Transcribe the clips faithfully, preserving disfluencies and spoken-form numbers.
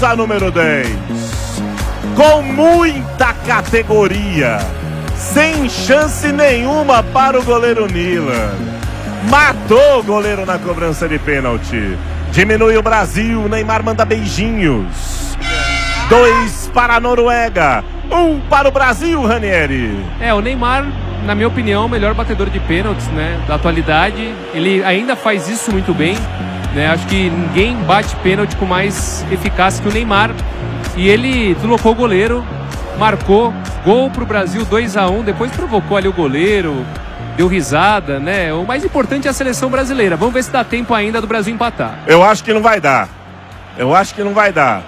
camisa número dez. Com muita categoria, sem chance nenhuma para o goleiro Nilan. Matou o goleiro na cobrança de pênalti. Diminui o Brasil, Neymar manda beijinhos. Dois para a Noruega, um para o Brasil, Ranieri. É, o Neymar, na minha opinião, o melhor batedor de pênaltis, né, da atualidade. Ele ainda faz isso muito bem, né? Acho que ninguém bate pênalti com mais eficácia que o Neymar. E ele deslocou o goleiro, marcou, gol pro Brasil, dois a um, depois provocou ali o goleiro, deu risada, né? O mais importante é a seleção brasileira. Vamos ver se dá tempo ainda do Brasil empatar. Eu acho que não vai dar. Eu acho que não vai dar.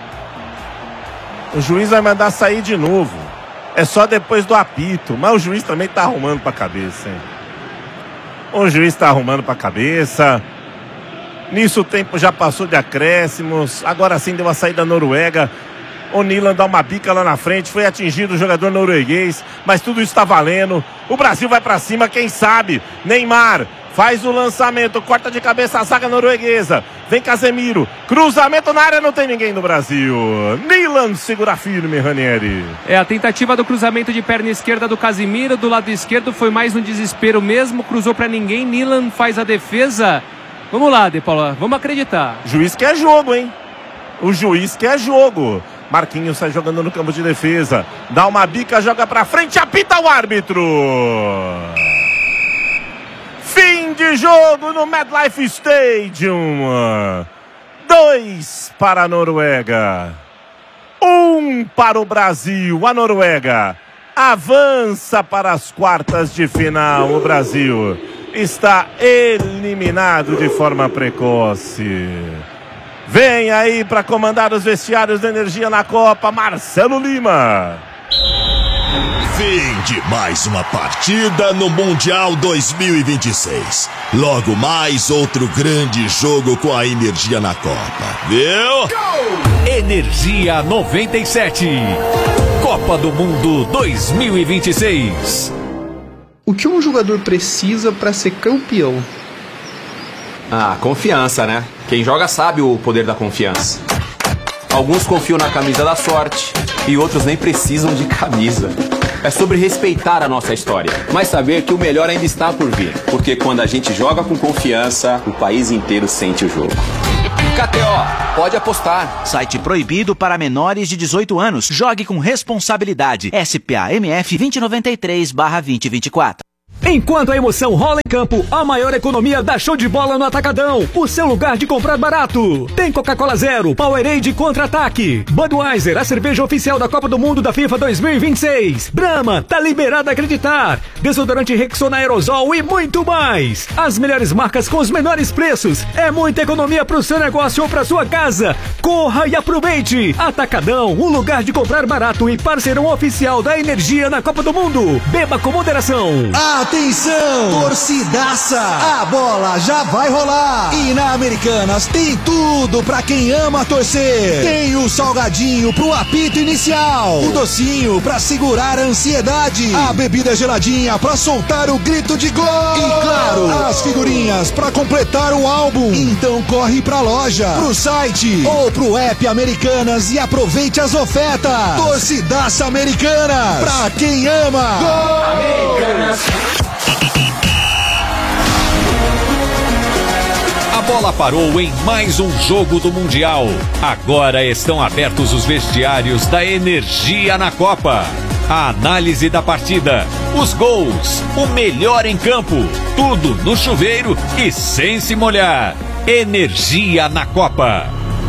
O juiz vai mandar sair de novo. É só depois do apito. Mas o juiz também tá arrumando pra cabeça, hein? O juiz tá arrumando pra cabeça. Nisso o tempo já passou de acréscimos. Agora sim deu a saída Noruega. O Nilan dá uma bica lá na frente. Foi atingido o jogador norueguês. Mas tudo isso tá valendo. O Brasil vai pra cima, quem sabe? Neymar faz o lançamento. Corta de cabeça a zaga norueguesa. Vem Casemiro. Cruzamento na área, não tem ninguém do Brasil. Nilan segura firme, Ranieri. É, a tentativa do cruzamento de perna esquerda do Casemiro. Do lado esquerdo foi mais no desespero mesmo. Cruzou pra ninguém. Nilan faz a defesa. Vamos lá, De Paula, vamos acreditar. Juiz quer jogo, hein? O juiz quer jogo. Marquinhos sai jogando no campo de defesa. Dá uma bica, joga pra frente, apita o árbitro. Fim de jogo no MetLife Stadium. Dois para a Noruega. Um para o Brasil. A Noruega avança para as quartas de final. O Brasil está eliminado de forma precoce. Vem aí para comandar os vestiários da Energia na Copa, Marcelo Lima. Fim de mais uma partida no Mundial dois mil e vinte e seis. Logo mais outro grande jogo com a Energia na Copa, viu? Go! Energia noventa e sete. Copa do Mundo dois mil e vinte e seis. O que um jogador precisa para ser campeão? Ah, confiança, né? Quem joga sabe o poder da confiança. Alguns confiam na camisa da sorte e outros nem precisam de camisa. É sobre respeitar a nossa história, mas saber que o melhor ainda está por vir. Porque quando a gente joga com confiança, o país inteiro sente o jogo. K T O, pode apostar. Site proibido para menores de dezoito anos. Jogue com responsabilidade. S P A M F dois mil e noventa e três barra vinte e vinte e quatro. Enquanto a emoção rola em campo, a maior economia dá show de bola no Atacadão. O seu lugar de comprar barato. Tem Coca-Cola Zero, Powerade Contra-Ataque, Budweiser, a cerveja oficial da Copa do Mundo da FIFA dois mil e vinte e seis. Brahma, tá liberado a acreditar. Desodorante Rexona Aerosol e muito mais. As melhores marcas com os menores preços. É muita economia pro seu negócio ou pra sua casa. Corra e aproveite. Atacadão, o lugar de comprar barato e parceirão oficial da Energia na Copa do Mundo. Beba com moderação. Atenção, torcidaça, a bola já vai rolar e na Americanas tem tudo pra quem ama torcer. Tem o salgadinho pro apito inicial, o docinho pra segurar a ansiedade, a bebida geladinha pra soltar o grito de gol e claro, as figurinhas pra completar o álbum. Então corre pra loja, pro site ou pro app Americanas e aproveite as ofertas. Torcidaça Americanas, pra quem ama. Gol! Americanas. A bola parou em mais um jogo do Mundial. Agora estão abertos os vestiários da Energia na Copa. A análise da partida, os gols, o melhor em campo, tudo no chuveiro e sem se molhar. Energia na Copa.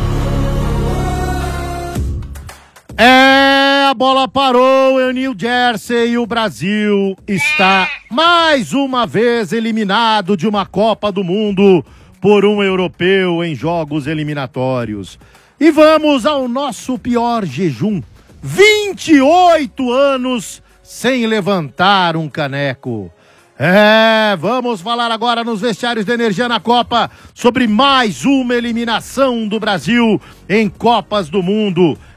É, a bola parou em New Jersey e o Brasil está mais uma vez eliminado de uma Copa do Mundo por um europeu em jogos eliminatórios. E vamos ao nosso pior jejum. vinte e oito anos sem levantar um caneco. É, vamos falar agora nos vestiários da Energia na Copa sobre mais uma eliminação do Brasil em Copas do Mundo.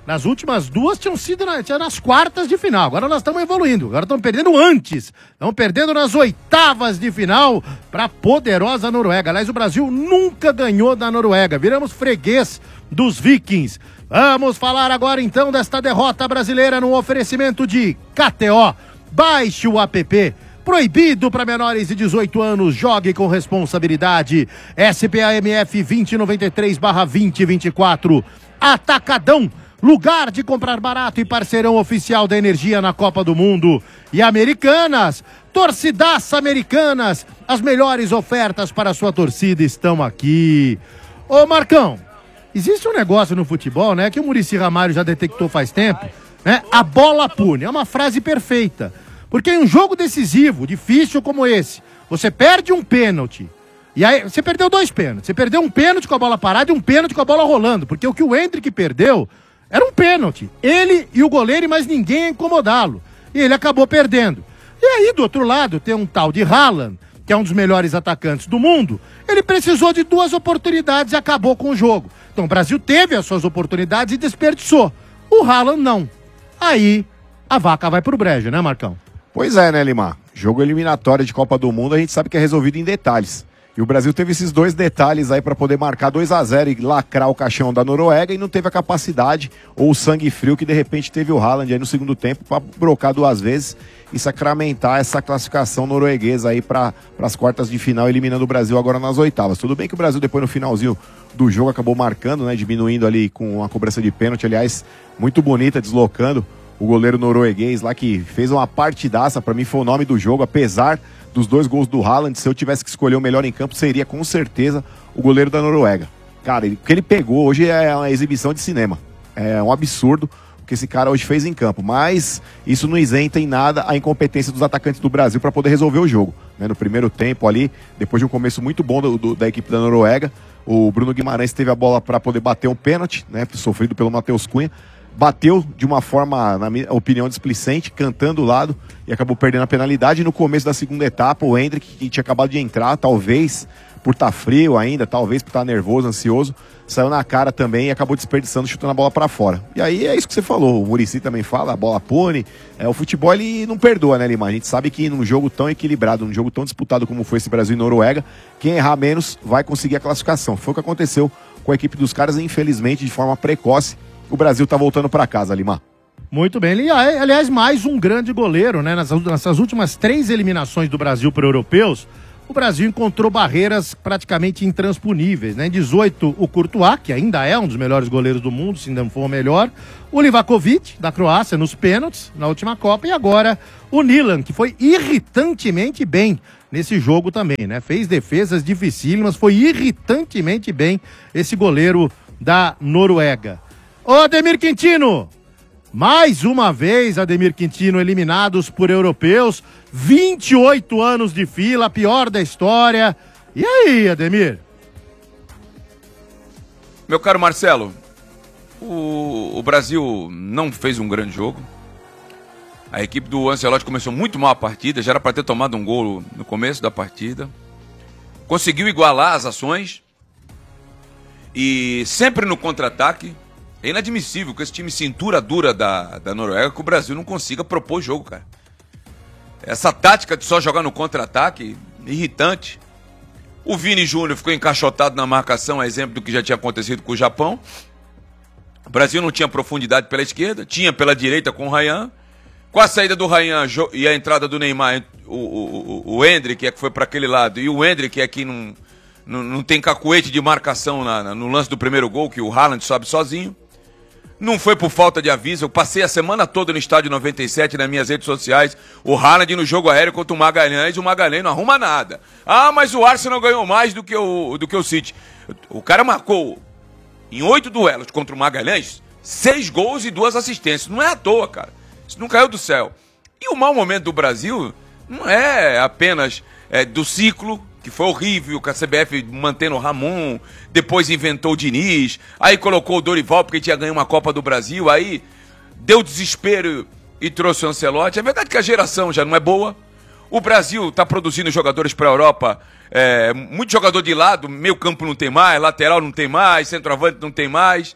Nas últimas duas tinham sido na, tinha nas quartas de final. Agora nós estamos evoluindo. Agora estamos perdendo antes. Estamos perdendo nas oitavas de final para a poderosa Noruega. Aliás, o Brasil nunca ganhou da Noruega. Viramos freguês dos Vikings. Vamos falar agora então desta derrota brasileira no oferecimento de K T O. Baixe o app. Proibido para menores de dezoito anos. Jogue com responsabilidade. S P A M F vinte e noventa e três barra vinte e vinte e quatro. Atacadão. Lugar de comprar barato e parceirão oficial da energia na Copa do Mundo. E Americanas, torcidaça Americanas, as melhores ofertas para a sua torcida estão aqui. Ô Marcão, existe um negócio no futebol, né, que o Muricy Ramalho já detectou faz tempo, né? A bola pune, é uma frase perfeita. Porque em um jogo decisivo, difícil como esse, você perde um pênalti. E aí, você perdeu dois pênaltis. Você perdeu um pênalti com a bola parada e um pênalti com a bola rolando. Porque o que o Endrick perdeu era um pênalti. Ele e o goleiro e mais ninguém a incomodá-lo. E ele acabou perdendo. E aí, do outro lado, tem um tal de Haaland, que é um dos melhores atacantes do mundo. Ele precisou de duas oportunidades e acabou com o jogo. Então o Brasil teve as suas oportunidades e desperdiçou. O Haaland não. Aí, a vaca vai pro brejo, né, Marcão? Pois é, né, Limar? Jogo eliminatório de Copa do Mundo, a gente sabe que é resolvido em detalhes. E o Brasil teve esses dois detalhes aí para poder marcar dois a zero e lacrar o caixão da Noruega e não teve a capacidade ou o sangue frio que de repente teve o Haaland aí no segundo tempo para brocar duas vezes e sacramentar essa classificação norueguesa aí para as quartas de final, eliminando o Brasil agora nas oitavas. Tudo bem que o Brasil depois no finalzinho do jogo acabou marcando, né, diminuindo ali com a cobrança de pênalti, aliás, muito bonita, deslocando o goleiro norueguês lá que fez uma partidaça, para mim foi o nome do jogo, apesar dos dois gols do Haaland. Se eu tivesse que escolher o melhor em campo, seria com certeza o goleiro da Noruega. Cara, ele, o que ele pegou hoje é uma exibição de cinema. É um absurdo o que esse cara hoje fez em campo. Mas isso não isenta em nada a incompetência dos atacantes do Brasil para poder resolver o jogo. Né? No primeiro tempo ali, depois de um começo muito bom do, do, da equipe da Noruega, o Bruno Guimarães teve a bola para poder bater um pênalti, né, sofrido pelo Matheus Cunha. Bateu de uma forma, na minha opinião, displicente, cantando o lado e acabou perdendo a penalidade. No começo da segunda etapa, o Endrick, que tinha acabado de entrar, talvez por estar frio ainda, talvez por estar nervoso, ansioso, saiu na cara também e acabou desperdiçando, chutando a bola para fora. E aí é isso que você falou, o Muricy também fala, a bola pune, é, o futebol ele não perdoa, né, Lima? A gente sabe que num jogo tão equilibrado, num jogo tão disputado como foi esse Brasil e Noruega, quem errar menos vai conseguir a classificação. Foi o que aconteceu com a equipe dos caras e infelizmente de forma precoce o Brasil tá voltando para casa, Lima. Muito bem, ele, aliás, mais um grande goleiro, né? Nessas, nessas últimas três eliminações do Brasil para europeus, o Brasil encontrou barreiras praticamente intransponíveis, né? Em dezoito, o Courtois, que ainda é um dos melhores goleiros do mundo, se ainda não for o melhor, o Livakovic, da Croácia, nos pênaltis, na última Copa, e agora o Nilan, que foi irritantemente bem nesse jogo também, né? Fez defesas dificílimas, foi irritantemente bem esse goleiro da Noruega. Ô, Ademir Quintino, mais uma vez, Ademir Quintino, eliminados por europeus, vinte e oito anos de fila, pior da história. E aí, Ademir? Meu caro Marcelo, o, o Brasil não fez um grande jogo. A equipe do Ancelotti começou muito mal a partida, já era para ter tomado um gol no começo da partida. Conseguiu igualar as ações e sempre no contra-ataque. É inadmissível que esse time cintura dura da, da Noruega que o Brasil não consiga propor jogo, cara. Essa tática de só jogar no contra-ataque, irritante. O Vini Júnior ficou encaixotado na marcação, a exemplo do que já tinha acontecido com o Japão. O Brasil não tinha profundidade pela esquerda, tinha pela direita com o Ryan. Com a saída do Ryan e a entrada do Neymar, o, o, o, o Endrick é que foi para aquele lado, e o Endrick é que não, não, não tem cacuete de marcação na, na, no lance do primeiro gol, que o Haaland sobe sozinho. Não foi por falta de aviso, eu passei a semana toda no Estádio noventa e sete nas minhas redes sociais, o Haaland no jogo aéreo contra o Magalhães, e o Magalhães não arruma nada. Ah, mas o Arsenal ganhou mais do que o, do que o City. O cara marcou em oito duelos contra o Magalhães, seis gols e duas assistências. Não é à toa, cara. Isso não caiu do céu. E o mau momento do Brasil não é apenas é, do ciclo, que foi horrível, com a C B F mantendo o Ramon, depois inventou o Diniz, aí colocou o Dorival porque tinha ganho uma Copa do Brasil, aí deu desespero e trouxe o Ancelotti. É verdade que a geração já não é boa. O Brasil está produzindo jogadores para a Europa, é, muito jogador de lado, meio campo não tem mais, lateral não tem mais, centroavante não tem mais.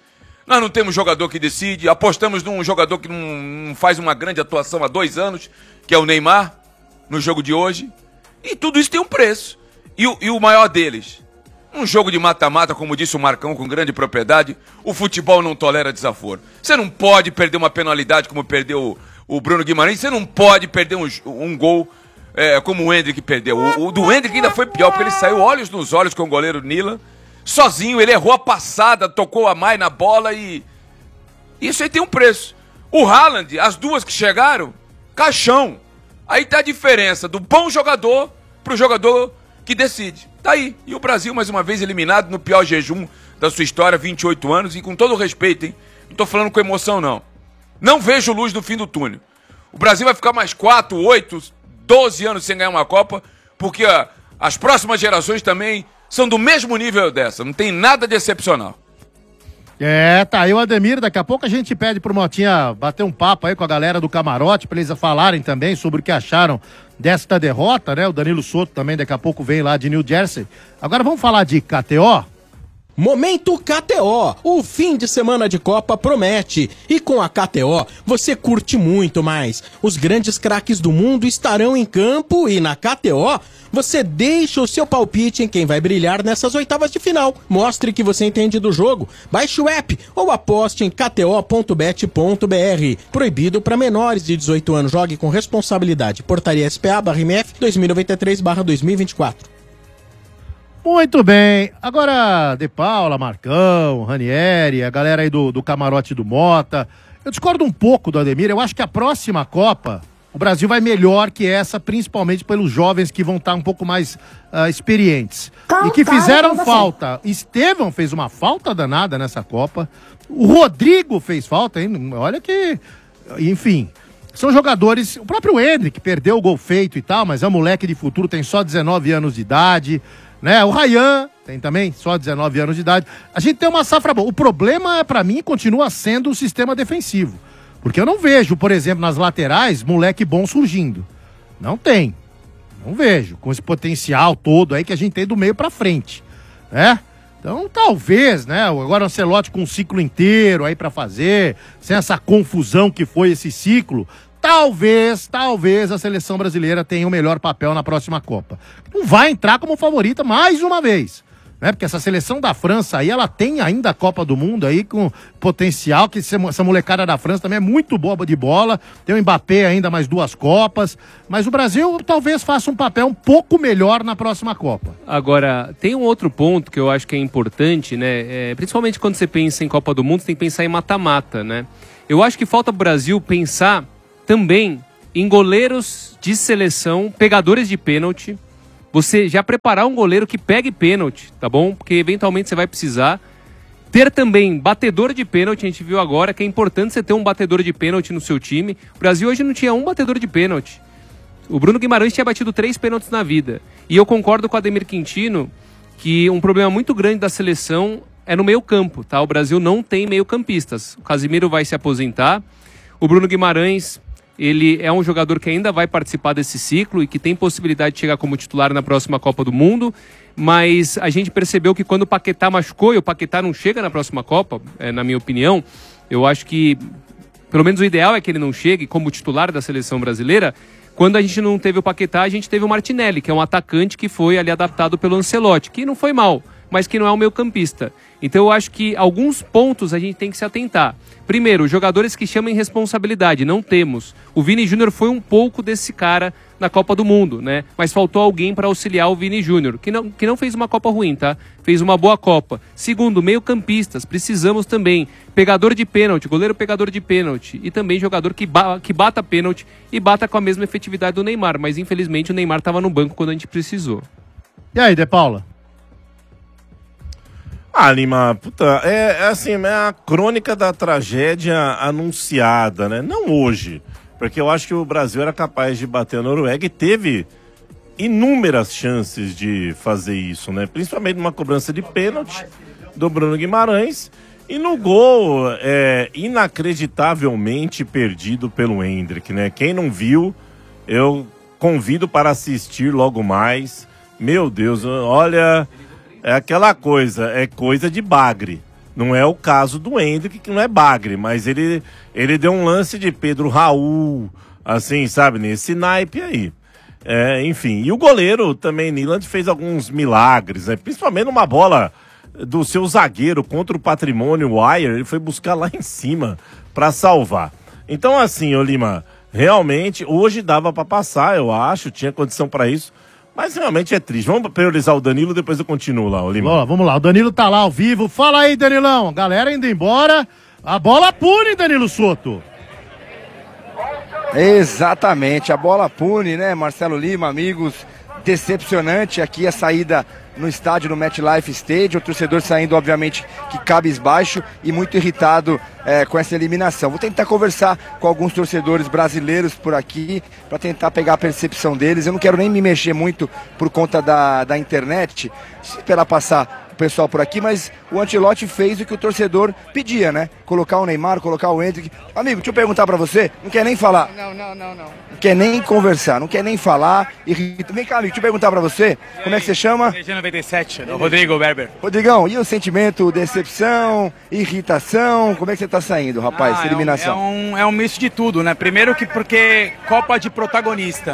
Nós não temos jogador que decide, apostamos num jogador que não, não faz uma grande atuação há dois anos, que é o Neymar, no jogo de hoje. E tudo isso tem um preço. E o, e o maior deles, um jogo de mata-mata, como disse o Marcão, com grande propriedade, o futebol não tolera desaforo. Você não pode perder uma penalidade como perdeu o, o Bruno Guimarães, você não pode perder um, um gol é, como o Endrick perdeu. O, o do Endrick ainda foi pior, porque ele saiu olhos nos olhos com o goleiro Nila. Sozinho, ele errou a passada, tocou a mais na bola e... Isso aí tem um preço. O Haaland, as duas que chegaram, caixão. Aí tá a diferença do bom jogador pro jogador que decide. Tá aí. E o Brasil, mais uma vez, eliminado no pior jejum da sua história, vinte e oito anos, e com todo o respeito, hein? Não tô falando com emoção, não. Não vejo luz no fim do túnel. O Brasil vai ficar mais quatro, oito, doze anos sem ganhar uma Copa, porque ó, as próximas gerações também... são do mesmo nível dessa, não tem nada de excepcional. É, tá aí o Ademir, daqui a pouco a gente pede pro Motinha bater um papo aí com a galera do camarote, pra eles falarem também sobre o que acharam desta derrota, né? O Danilo Souto também daqui a pouco vem lá de New Jersey. Agora vamos falar de K T O? Momento K T O, o fim de semana de Copa promete. E com a K T O, você curte muito mais. Os grandes craques do mundo estarão em campo e na K T O, você deixa o seu palpite em quem vai brilhar nessas oitavas de final. Mostre que você entende do jogo. Baixe o app ou aposte em k t o ponto bet ponto b r. Proibido para menores de dezoito anos. Jogue com responsabilidade. Portaria S P A barra M F dois mil e noventa e três barra dois mil e vinte e quatro. Muito bem, agora De Paula, Marcão, Ranieri, a galera aí do, do camarote do Mota. Eu discordo um pouco do Ademir, eu acho que a próxima Copa, o Brasil vai melhor que essa, principalmente pelos jovens que vão estar um pouco mais uh, experientes. Concordo e que fizeram falta. Estevão fez uma falta danada nessa Copa, o Rodrigo fez falta, hein? Olha que... Enfim... São jogadores, o próprio Endrick perdeu o gol feito e tal, mas é um moleque de futuro, tem só dezenove anos de idade, né? O Ryan tem também só dezenove anos de idade. A gente tem uma safra boa. O problema, pra mim, continua sendo o sistema defensivo. Porque eu não vejo, por exemplo, nas laterais, moleque bom surgindo. Não tem. Não vejo. Com esse potencial todo aí que a gente tem do meio pra frente, né? Então, talvez, né? Agora o Ancelotti com um ciclo inteiro aí pra fazer, sem essa confusão que foi esse ciclo, talvez, talvez a seleção brasileira tenha o melhor papel na próxima Copa. Não vai entrar como favorita mais uma vez, né? Porque essa seleção da França aí, ela tem ainda a Copa do Mundo aí com potencial, que essa molecada da França também é muito boa de bola, tem o Mbappé ainda mais duas Copas, mas o Brasil talvez faça um papel um pouco melhor na próxima Copa. Agora, tem um outro ponto que eu acho que é importante, né? É, principalmente quando você pensa em Copa do Mundo, você tem que pensar em mata-mata, né? Eu acho que falta pro Brasil pensar também em goleiros de seleção, pegadores de pênalti. Você já preparar um goleiro que pegue pênalti, tá bom? Porque eventualmente você vai precisar. Ter também batedor de pênalti, a gente viu agora que é importante você ter um batedor de pênalti no seu time. O Brasil hoje não tinha um batedor de pênalti. O Bruno Guimarães tinha batido três pênaltis na vida. E eu concordo com o Ademir Quintino que um problema muito grande da seleção é no meio campo, tá? O Brasil não tem meio campistas. O Casimiro vai se aposentar. O Bruno Guimarães... ele é um jogador que ainda vai participar desse ciclo e que tem possibilidade de chegar como titular na próxima Copa do Mundo, mas a gente percebeu que quando o Paquetá machucou, e o Paquetá não chega na próxima Copa, é, na minha opinião, eu acho que, pelo menos o ideal é que ele não chegue como titular da seleção brasileira. Quando a gente não teve o Paquetá, a gente teve o Martinelli, que é um atacante que foi ali adaptado pelo Ancelotti, que não foi mal, mas que não é um meio campista. Então eu acho que alguns pontos a gente tem que se atentar. Primeiro, jogadores que chamem responsabilidade, não temos. O Vini Júnior foi um pouco desse cara na Copa do Mundo, né? Mas faltou alguém para auxiliar o Vini Júnior, que não, que não fez uma Copa ruim, tá? Fez uma boa Copa. Segundo, meio campistas, precisamos também. Pegador de pênalti, goleiro pegador de pênalti. E também jogador que, ba que bata pênalti e bata com a mesma efetividade do Neymar. Mas infelizmente o Neymar estava no banco quando a gente precisou. E aí, De Paula? Ah, Lima, puta, é, é assim, é a crônica da tragédia anunciada, né? Não hoje, porque eu acho que o Brasil era capaz de bater a Noruega e teve inúmeras chances de fazer isso, né? Principalmente numa cobrança de pênalti do Bruno Guimarães e no gol é, inacreditavelmente perdido pelo Endrick, né? Quem não viu, eu convido para assistir logo mais. Meu Deus, olha... É aquela coisa, é coisa de bagre. Não é o caso do Hendrick, que não é bagre, mas ele, ele deu um lance de Pedro Raul, assim, sabe, nesse naipe aí. É, enfim, e o goleiro também, Nyland, fez alguns milagres, né? Principalmente numa bola do seu zagueiro contra o Patrimônio Wire, ele foi buscar lá em cima para salvar. Então, assim, ô Lima, realmente, hoje dava para passar, eu acho, tinha condição para isso, mas realmente é triste. Vamos priorizar o Danilo, depois eu continuo lá, ô Lima. Ó, vamos lá, o Danilo tá lá ao vivo. Fala aí, Danilão. Galera indo embora. A bola pune, Danilo Soto. Exatamente, a bola pune, né, Marcelo Lima, amigos. Decepcionante aqui a saída no estádio, no MetLife Stadium, o torcedor saindo, obviamente, que cabisbaixo e muito irritado é, com essa eliminação. Vou tentar conversar com alguns torcedores brasileiros por aqui, para tentar pegar a percepção deles. Eu não quero nem me mexer muito por conta da, da internet, esperar passar o pessoal por aqui, mas o Ancelotti fez o que o torcedor pedia, né? Colocar o Neymar, colocar o Hendrick. Amigo, deixa eu perguntar pra você, não quer nem falar? Não, não, não, não. Não quer nem conversar, não quer nem falar. Irrita. Vem cá, amigo, deixa eu perguntar pra você, como é que você chama? G noventa e sete, Rodrigo Berber. Rodrigão, e o sentimento, decepção, irritação, como é que você tá saindo, rapaz, Ah, essa eliminação? É um, é um, é um misto de tudo, né? Primeiro que porque Copa de protagonista.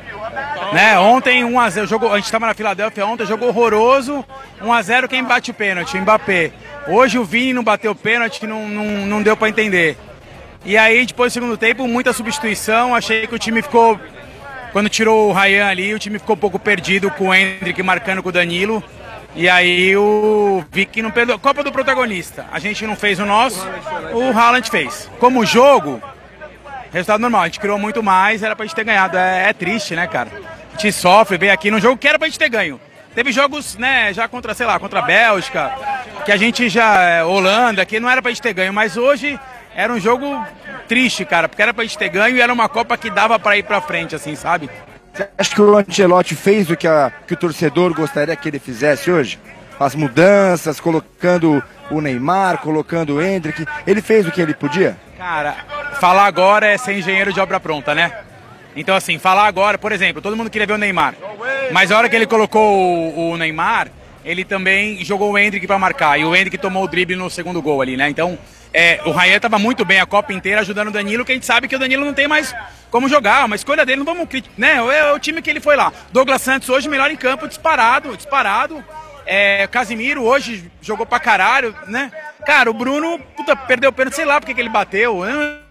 Né? Ontem um a zero, jogou, a gente estava na Filadélfia ontem, jogou horroroso, um a zero quem bate o pênalti, o Mbappé. Hoje o Vini não bateu o pênalti, não, não, não deu para entender. E aí depois do segundo tempo, muita substituição, achei que o time ficou, quando tirou o Ryan ali, o time ficou um pouco perdido com o Hendrick marcando com o Danilo. E aí o Vicky não perdeu. Copa do protagonista, a gente não fez o nosso, o Haaland fez. Como jogo, resultado normal, a gente criou muito mais, era pra gente ter ganhado. É, é triste, né, cara? A gente sofre, veio aqui num jogo que era pra gente ter ganho. Teve jogos, né, já contra, sei lá, contra a Bélgica, que a gente já, Holanda, que não era pra gente ter ganho, mas hoje era um jogo triste, cara, porque era pra gente ter ganho e era uma Copa que dava pra ir pra frente, assim, sabe? Você acha que o Ancelotti fez o que, a, que o torcedor gostaria que ele fizesse hoje? As mudanças, colocando o Neymar, colocando o Hendrick, ele fez o que ele podia? Cara, falar agora é ser engenheiro de obra pronta, né? Então, assim, falar agora, por exemplo, todo mundo queria ver o Neymar. Mas a hora que ele colocou o, o Neymar, ele também jogou o Hendrick pra marcar. E o Hendrick tomou o drible no segundo gol ali, né? Então, é, o Ryan tava muito bem a Copa inteira ajudando o Danilo, que a gente sabe que o Danilo não tem mais como jogar. Uma escolha dele, não vamos criticar, né? É o time que ele foi lá. Douglas Santos hoje melhor em campo, disparado, disparado. É, Casimiro hoje jogou pra caralho, né? Cara, o Bruno, puta, perdeu o pênalti, sei lá porque que ele bateu. Eu não,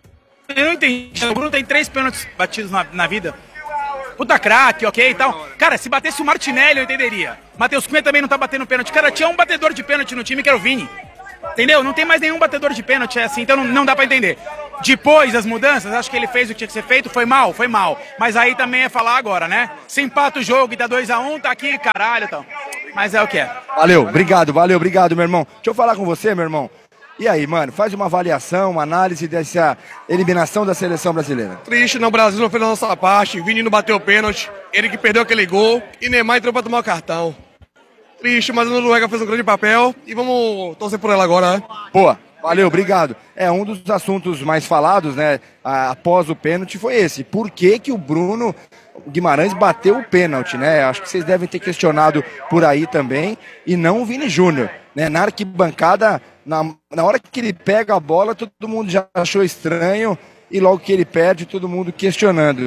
eu não entendi. O Bruno tem três pênaltis batidos na, na vida. Puta craque, ok e tal. Cara, se batesse o Martinelli, eu entenderia. Matheus Cunha também não tá batendo pênalti. Cara, tinha um batedor de pênalti no time que era o Vini. Entendeu? Não tem mais nenhum batedor de pênalti, é assim, então não, não dá pra entender. Depois das mudanças, acho que ele fez o que tinha que ser feito, foi mal, foi mal. Mas aí também é falar agora, né? Se empata o jogo e dá dois a um, tá aqui, caralho, então. Mas é o que é. Valeu, obrigado, valeu, obrigado, meu irmão. Deixa eu falar com você, meu irmão. E aí, mano, faz uma avaliação, uma análise dessa eliminação da seleção brasileira. Triste, não, o Brasil não fez a nossa parte, Vini não bateu o pênalti, ele que perdeu aquele gol e Neymar entrou pra tomar o cartão. Triste, mas a Noruega fez um grande papel e vamos torcer por ela agora, né? Boa, valeu, obrigado. É, um dos assuntos mais falados, né, após o pênalti foi esse. Por que que o Bruno Guimarães bateu o pênalti, né? Acho que vocês devem ter questionado por aí também, e não o Vini Júnior, né? Na arquibancada, na, na hora que ele pega a bola, todo mundo já achou estranho, e logo que ele perde, todo mundo questionando.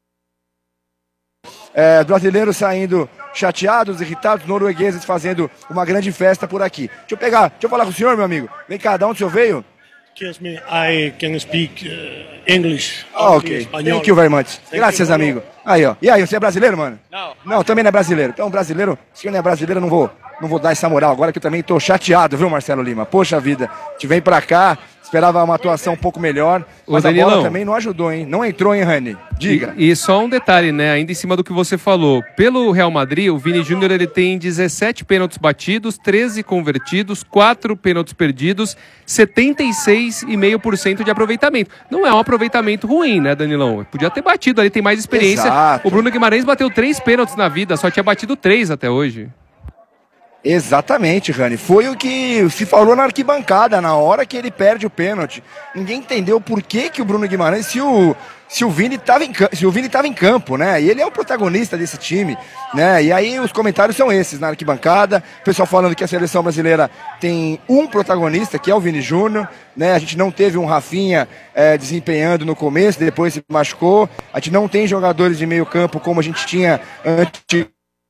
É, brasileiros saindo chateados, irritados, noruegueses fazendo uma grande festa por aqui. Deixa eu pegar, deixa eu falar com o senhor, meu amigo. Vem cá, de onde o senhor veio? Excuse me, I can speak uh, English. Ah, ok. Thank you very much. Graças, amigo. Aí, ó. E aí, você é brasileiro, mano? Não. Não, também não é brasileiro. Então, brasileiro, se eu não é brasileiro, eu não vou, não vou dar essa moral agora, que eu também tô chateado, viu, Marcelo Lima? Poxa vida, te vem pra cá, esperava uma atuação um pouco melhor, mas Ô, a bola também não ajudou, hein? Não entrou, hein, Rani? Diga. E, e só um detalhe, né? Ainda em cima do que você falou. Pelo Real Madrid, o Vini Júnior ele tem dezessete pênaltis batidos, treze convertidos, quatro pênaltis perdidos, setenta e seis vírgula cinco por cento de aproveitamento. Não é um aproveitamento ruim, né, Danilão? Podia ter batido ali, tem mais experiência. Exato. O Bruno Guimarães bateu três pênaltis na vida, só tinha batido três até hoje. Exatamente, Rani. Foi o que se falou na arquibancada, na hora que ele perde o pênalti. Ninguém entendeu por que, que o Bruno Guimarães, se o, se o Vini estava em, se o Vini tava em campo, né? E ele é o protagonista desse time, né? E aí os comentários são esses na arquibancada, o pessoal falando que a seleção brasileira tem um protagonista, que é o Vini Júnior, né? A gente não teve um Rafinha é, desempenhando no começo, depois se machucou. A gente não tem jogadores de meio campo como a gente tinha antes.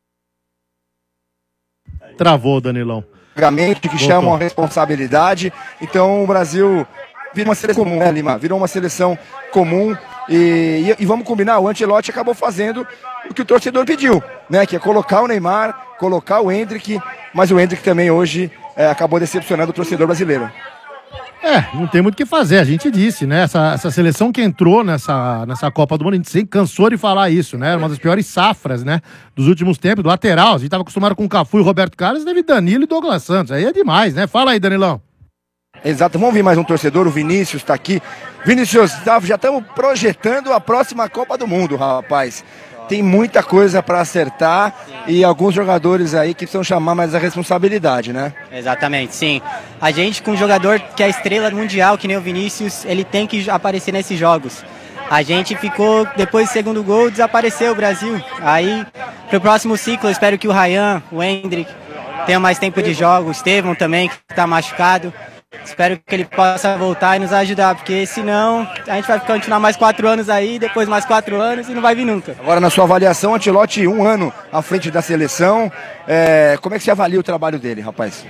Travou, Danilão. Que Voltou. chamam a responsabilidade. Então o Brasil virou uma seleção comum, né, Lima? Virou uma seleção comum. E, e, e vamos combinar, o Ancelotti acabou fazendo o que o torcedor pediu, né? Que é colocar o Neymar, colocar o Endrick, mas o Endrick também hoje é, acabou decepcionando o torcedor brasileiro. É, não tem muito o que fazer, a gente disse, né? Essa, essa seleção que entrou nessa, nessa Copa do Mundo, a gente sempre cansou de falar isso, né? Era uma das piores safras, né? Dos últimos tempos, do lateral. A gente tava acostumado com o Cafu e o Roberto Carlos, teve Danilo e Douglas Santos. Aí é demais, né? Fala aí, Danilão. Exato, vamos ouvir mais um torcedor, o Vinícius tá aqui. Vinícius, já estamos projetando a próxima Copa do Mundo, rapaz. Tem muita coisa para acertar e alguns jogadores aí que precisam chamar mais a responsabilidade, né? Exatamente, sim. A gente com um jogador que é estrela mundial, que nem o Vinícius, ele tem que aparecer nesses jogos. A gente ficou, depois do segundo gol, desapareceu o Brasil. Aí, pro próximo ciclo, eu espero que o Ryan, o Endrick, tenham mais tempo de jogo, o Estevão também, que tá machucado. Espero que ele possa voltar e nos ajudar, porque senão a gente vai continuar mais quatro anos aí, depois mais quatro anos e não vai vir nunca. Agora, na sua avaliação, Ancelotti, um ano à frente da seleção, é... como é que você avalia o trabalho dele, rapaz?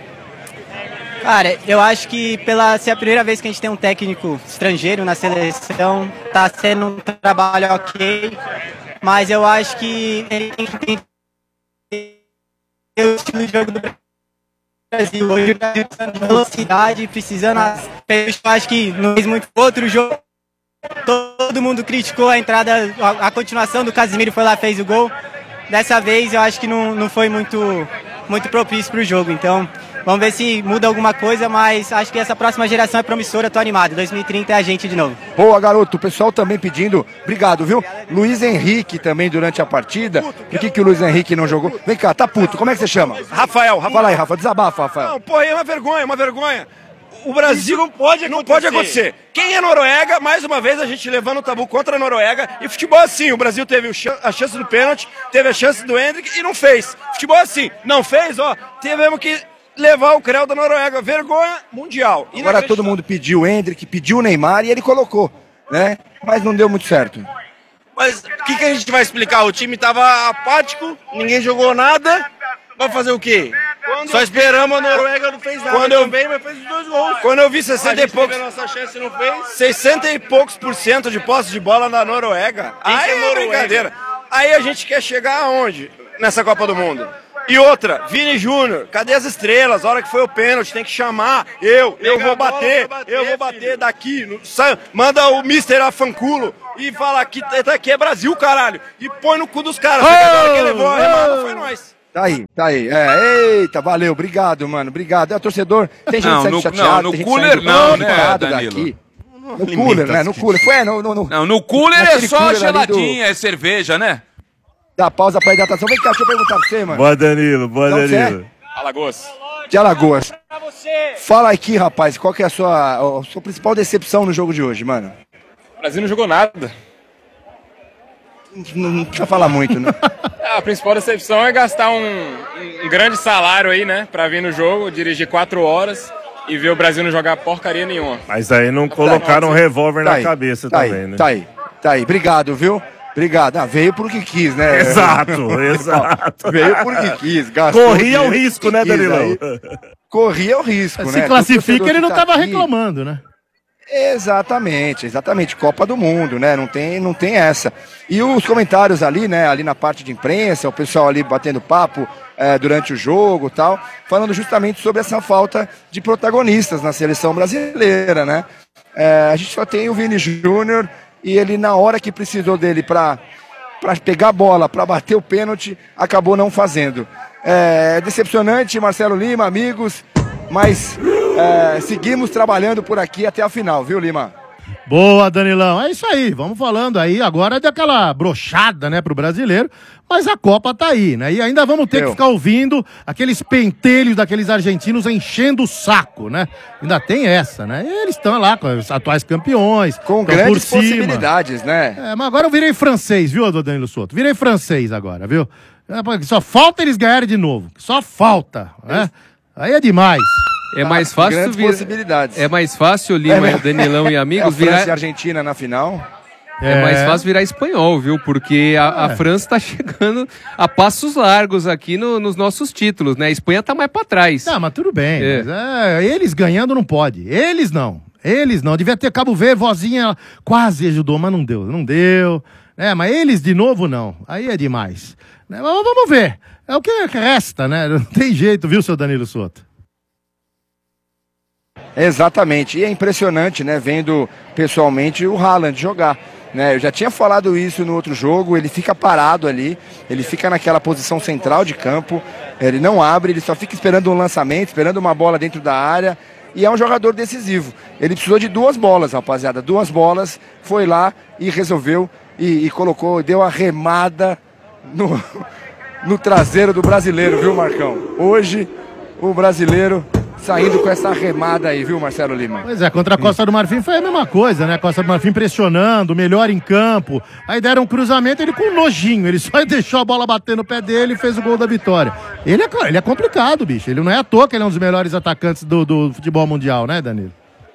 Cara, eu acho que pela ser a primeira vez que a gente tem um técnico estrangeiro na seleção, tá sendo um trabalho ok, mas eu acho que ele tem que entender o estilo de jogo do Brasil. Brasil, hoje o Brasil precisando de velocidade, precisando. Eu acho que não fez muito outro jogo. Todo mundo criticou a entrada, a, a continuação do Casemiro foi lá e fez o gol. Dessa vez eu acho que não, não foi muito, muito propício para o jogo. Então vamos ver se muda alguma coisa, mas acho que essa próxima geração é promissora, tô animado. dois mil e trinta é a gente de novo. Boa, garoto. O pessoal também pedindo. Obrigado, viu? Luiz Henrique também durante a partida. Por que, que o Luiz Henrique não jogou? Vem cá, tá puto. Como é que você chama? Rafael, Rafael. Fala aí, Rafa. Desabafa, Rafael. Não, porra, é uma vergonha, uma vergonha. O Brasil Isso não pode acontecer. Não pode acontecer. Quem é Noruega, mais uma vez a gente levando o tabu contra a Noruega. E futebol assim, o Brasil teve a chance do pênalti, teve a chance do Endrick e não fez. Futebol assim, não fez, ó, tivemos que levar o Creu da Noruega. Vergonha mundial. Agora todo mundo pediu o Endrick, pediu o Neymar e ele colocou, né? Mas não deu muito certo. Mas o que, que a gente vai explicar? O time tava apático, ninguém jogou nada. Vai fazer o quê? Quando Só esperamos, a Noruega não fez nada. Quando eu também, mas fez os dois gols. Quando eu vi sessenta e poucos, nossa chance não fez. sessenta e poucos por cento de posse de bola na Noruega. Aí é brincadeira. Aí a gente quer chegar aonde nessa Copa do Mundo? E outra, Vini Júnior, cadê as estrelas? A hora que foi o pênalti, tem que chamar. Eu, eu vou bater, eu vou bater daqui. No, sai, manda o mister Afanculo e fala que aqui é Brasil, caralho. E põe no cu dos caras. Oh, a hora que levou a remada foi nós. Tá aí, tá aí. É, eita, valeu, obrigado, mano, obrigado. É o torcedor, tem gente não, saindo no, chateado, não, tem no cooler não, né, Danilo? Daqui. No cooler, né, no cooler. Foi, no, no, no, não, no cooler é só geladinha, do... é cerveja, né? Dá pausa pra hidratação. Vem cá, deixa eu perguntar pra você, mano. Boa, Danilo, boa, então, Danilo. É? Alagoas. De Alagoas. Fala aqui, rapaz, qual que é a sua, a sua principal decepção no jogo de hoje, mano? O Brasil não jogou nada. Não, não precisa falar muito, né? A principal decepção é gastar um, um grande salário aí, né? Pra vir no jogo, dirigir quatro horas e ver o Brasil não jogar porcaria nenhuma. Mas aí não colocaram um revólver tá na aí, cabeça tá também, aí, né? Tá aí, tá aí. Obrigado, viu? Obrigado. Ah, veio porque quis, né? Exato, exato. Veio porque quis. Gastou Corria o risco, né, Danilão? Corria o risco, Se né? Se classifica, ele não tá tava aqui... reclamando, né? Exatamente, exatamente. Copa do Mundo, né? Não tem, não tem essa. E os comentários ali, né? Ali na parte de imprensa, o pessoal ali batendo papo é, durante o jogo e tal, falando justamente sobre essa falta de protagonistas na seleção brasileira, né? É, a gente só tem o Vini Júnior e ele, na hora que precisou dele para para pegar a bola, para bater o pênalti, acabou não fazendo. É decepcionante, Marcelo Lima, amigos, mas é, seguimos trabalhando por aqui até a final, viu, Lima? Boa, Danilão. É isso aí, vamos falando aí agora daquela brochada, né, pro brasileiro, mas a Copa tá aí, né? E ainda vamos ter Eu. que ficar ouvindo aqueles pentelhos daqueles argentinos enchendo o saco, né? Ainda tem essa, né? E eles estão lá com os atuais campeões. Com tão grandes por cima. possibilidades, né? É, mas agora eu virei francês, viu, Danilo Souto? Virei francês agora, viu? É, porque só falta eles ganharem de novo. Só falta, né? Aí é demais. É mais fácil Grandes vir... possibilidades. É mais fácil, Lima, É, Danilão e amigos, é a França virar... e a Argentina na final. É mais fácil virar espanhol, viu? Porque a, a É. França tá chegando a passos largos aqui no- nos nossos títulos, né? A Espanha tá mais pra trás. Tá, mas tudo bem. É. Mas, é, eles ganhando não pode. Eles não. Eles não. Devia ter Cabo Verde, vozinha quase ajudou, mas não deu. Não deu. É, mas eles de novo não. Aí é demais. Né, mas vamos ver. É o que resta, né? Não tem jeito, viu, seu Danilo Souto? Exatamente. E é impressionante, né? Vendo pessoalmente o Haaland jogar. Né? Eu já tinha falado isso no outro jogo. Ele fica parado ali. Ele fica naquela posição central de campo. Ele não abre, ele só fica esperando um lançamento, esperando uma bola dentro da área. E é um jogador decisivo. Ele precisou de duas bolas, rapaziada. Duas bolas. Foi lá e resolveu. E, e colocou, deu a remada no, no traseiro do brasileiro, viu, Marcão? Hoje, o brasileiro saindo com essa remada aí, viu, Marcelo Lima? Pois é, contra a Costa do Marfim foi a mesma coisa, né? A Costa do Marfim pressionando, melhor em campo. Aí deram um cruzamento, ele com nojinho. Ele só deixou a bola bater no pé dele e fez o gol da vitória. Ele é, ele é complicado, bicho. Ele não é à toa que ele é um dos melhores atacantes do, do futebol mundial, né, Danilo?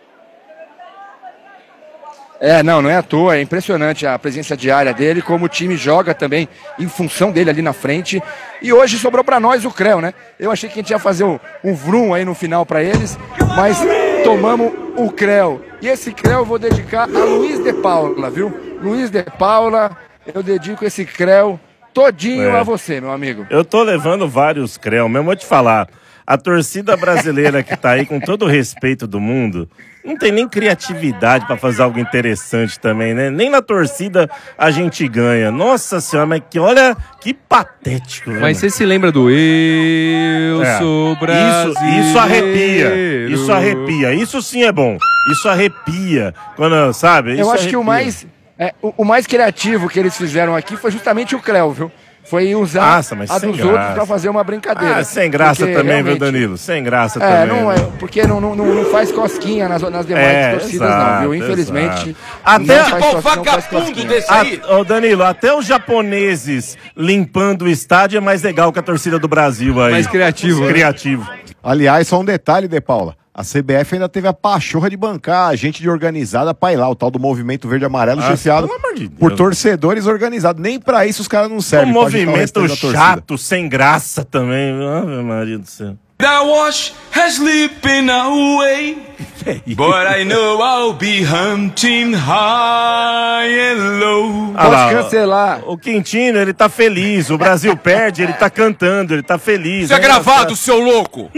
É, não, não é à toa, é impressionante a presença diária dele, como o time joga também em função dele ali na frente. E hoje sobrou pra nós o Creu, né? Eu achei que a gente ia fazer um, um vrum aí no final pra eles, mas tomamos o Creu. E esse Creu eu vou dedicar a Luiz de Paula, viu? Luiz de Paula, eu dedico esse Creu todinho É. a você, meu amigo. Eu tô levando vários creu, mesmo vou te falar. A torcida brasileira que tá aí, com todo o respeito do mundo, não tem nem criatividade pra fazer algo interessante também, né? Nem na torcida a gente ganha. Nossa senhora, mas que olha, que patético. né, Mas mano? você se lembra do Eu É. sou brasileiro? Isso, isso arrepia. Isso arrepia. Isso sim é bom. Isso arrepia. Quando, sabe? Eu Isso acho que o arrepia. mais, é, o, o mais criativo que eles fizeram aqui foi justamente o Creu, viu? Foi usar Nossa, mas a sem dos graça. outros pra fazer uma brincadeira. Ah, sem graça Porque também, viu, realmente- Danilo? Sem graça É, também. não né? é, porque não, não, não faz cosquinha nas, nas demais É, torcidas, exato, não, viu? Infelizmente. exato. Até não faz cos- não faz cosquinha. A- Ô, Danilo, até os japoneses limpando o estádio é mais legal que a torcida do Brasil aí. Mais criativo, né? Criativo. Aliás, só um detalhe, De Paula. A C B F ainda teve a pachorra de bancar a gente de organizada pra ir lá, o tal do Movimento Verde e Amarelo, Ah, chefiado pelo amor de Deus. por torcedores organizados. Nem pra isso os caras não Um servem. pra agitar o movimento restante da torcida. chato, sem graça também. Ave Maria do céu. That wash has slipping away, but I know I'll be hunting high and low. Ah lá, ó. O Quintino, ele tá feliz. O Brasil perde, ele tá cantando, ele tá feliz. Isso é gravado, seu louco!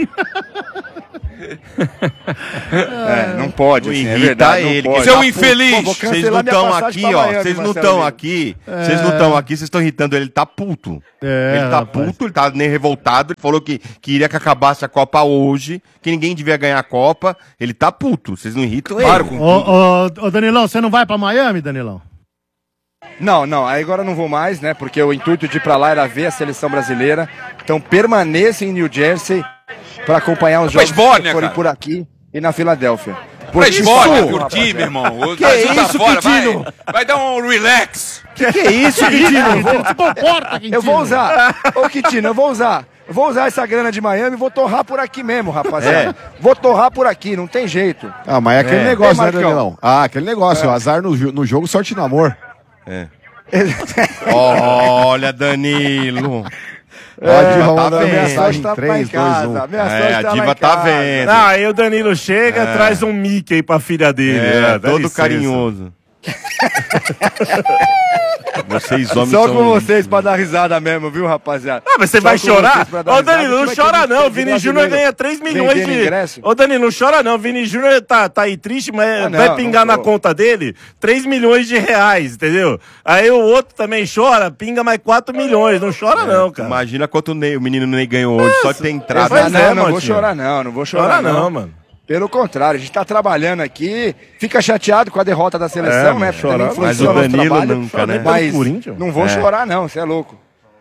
É, não pode, assim, é Irrita verdade, não ele. pode. que Seu tá infeliz! puto. Pô, vou Vocês cancelar não minha estão passagem aqui, pra ó. Miami, Vocês não Marcelo estão Lima. aqui. É. Vocês não estão aqui, vocês estão irritando ele. Ele tá puto. É, ele tá rapaz. puto, ele tá nem revoltado. Ele falou que queria que acabasse a Copa hoje, que ninguém devia ganhar a Copa. Ele tá puto. Vocês não irritam ele. Ô, ô, ô, Danilão, você não vai pra Miami, Danilão? Não, não, aí agora eu não vou mais, né? Porque o intuito de ir pra lá era ver a seleção brasileira. Então permaneça em New Jersey pra acompanhar os Pra jogos Esbórnia, que forem cara. por aqui e na Filadélfia. Pra Porque Esbórnia, isso, curtir, rapaziada. meu irmão. O Que Brasil tá isso, fora, Quintino? vai, vai dar um relax. Que que é isso, Quintino? Se comporta, Quintino. Eu vou usar. Ô, Quintino, eu vou usar. Eu vou usar essa grana de Miami e vou torrar por aqui mesmo, rapaziada. Vou torrar por aqui, não tem jeito. Ah, mas é aquele É. negócio, Ei, né, Marcão? Danilão? Ah, aquele negócio, É. o azar no, jo- no jogo, sorte no amor. É. Olha, Danilo. Ó, a diva tá mandando vendo. mensagem tá em três, em casa, dois, um. minha É, sorte a tá lá diva em tá casa. vendo. Não, aí o Danilo chega, É. traz um Mickey pra filha dele. É, né? Dá todo licença. carinhoso. Vocês homens Só são com vocês pra dar risada mesmo, viu, rapaziada? Ah, mas você Só vai com chorar? vocês pra dar Ô, risada, Danilo, que não vai chora ter não. O gente Vini Júnior ganha três milhões vendendo de... ingresso. Ô, Danilo, não chora não. O Vini Júnior tá, tá aí triste, mas Ah, não, vai pingar não na tô. conta dele três milhões de reais, entendeu? Aí o outro também chora, pinga mais quatro milhões. Não chora não, cara. Imagina quanto o, Ney- o menino Ney ganhou hoje, só de ter entrado. Pois não, é, não, não vou Motinho. chorar não, não vou chorar Chora não. não, mano. Pelo contrário, a gente tá trabalhando aqui, fica chateado com a derrota da seleção, É, né? chorar, Também mas influenciou o nosso Danilo trabalho, nunca, né? Mas Corinthians. não vou É. chorar não, você é louco.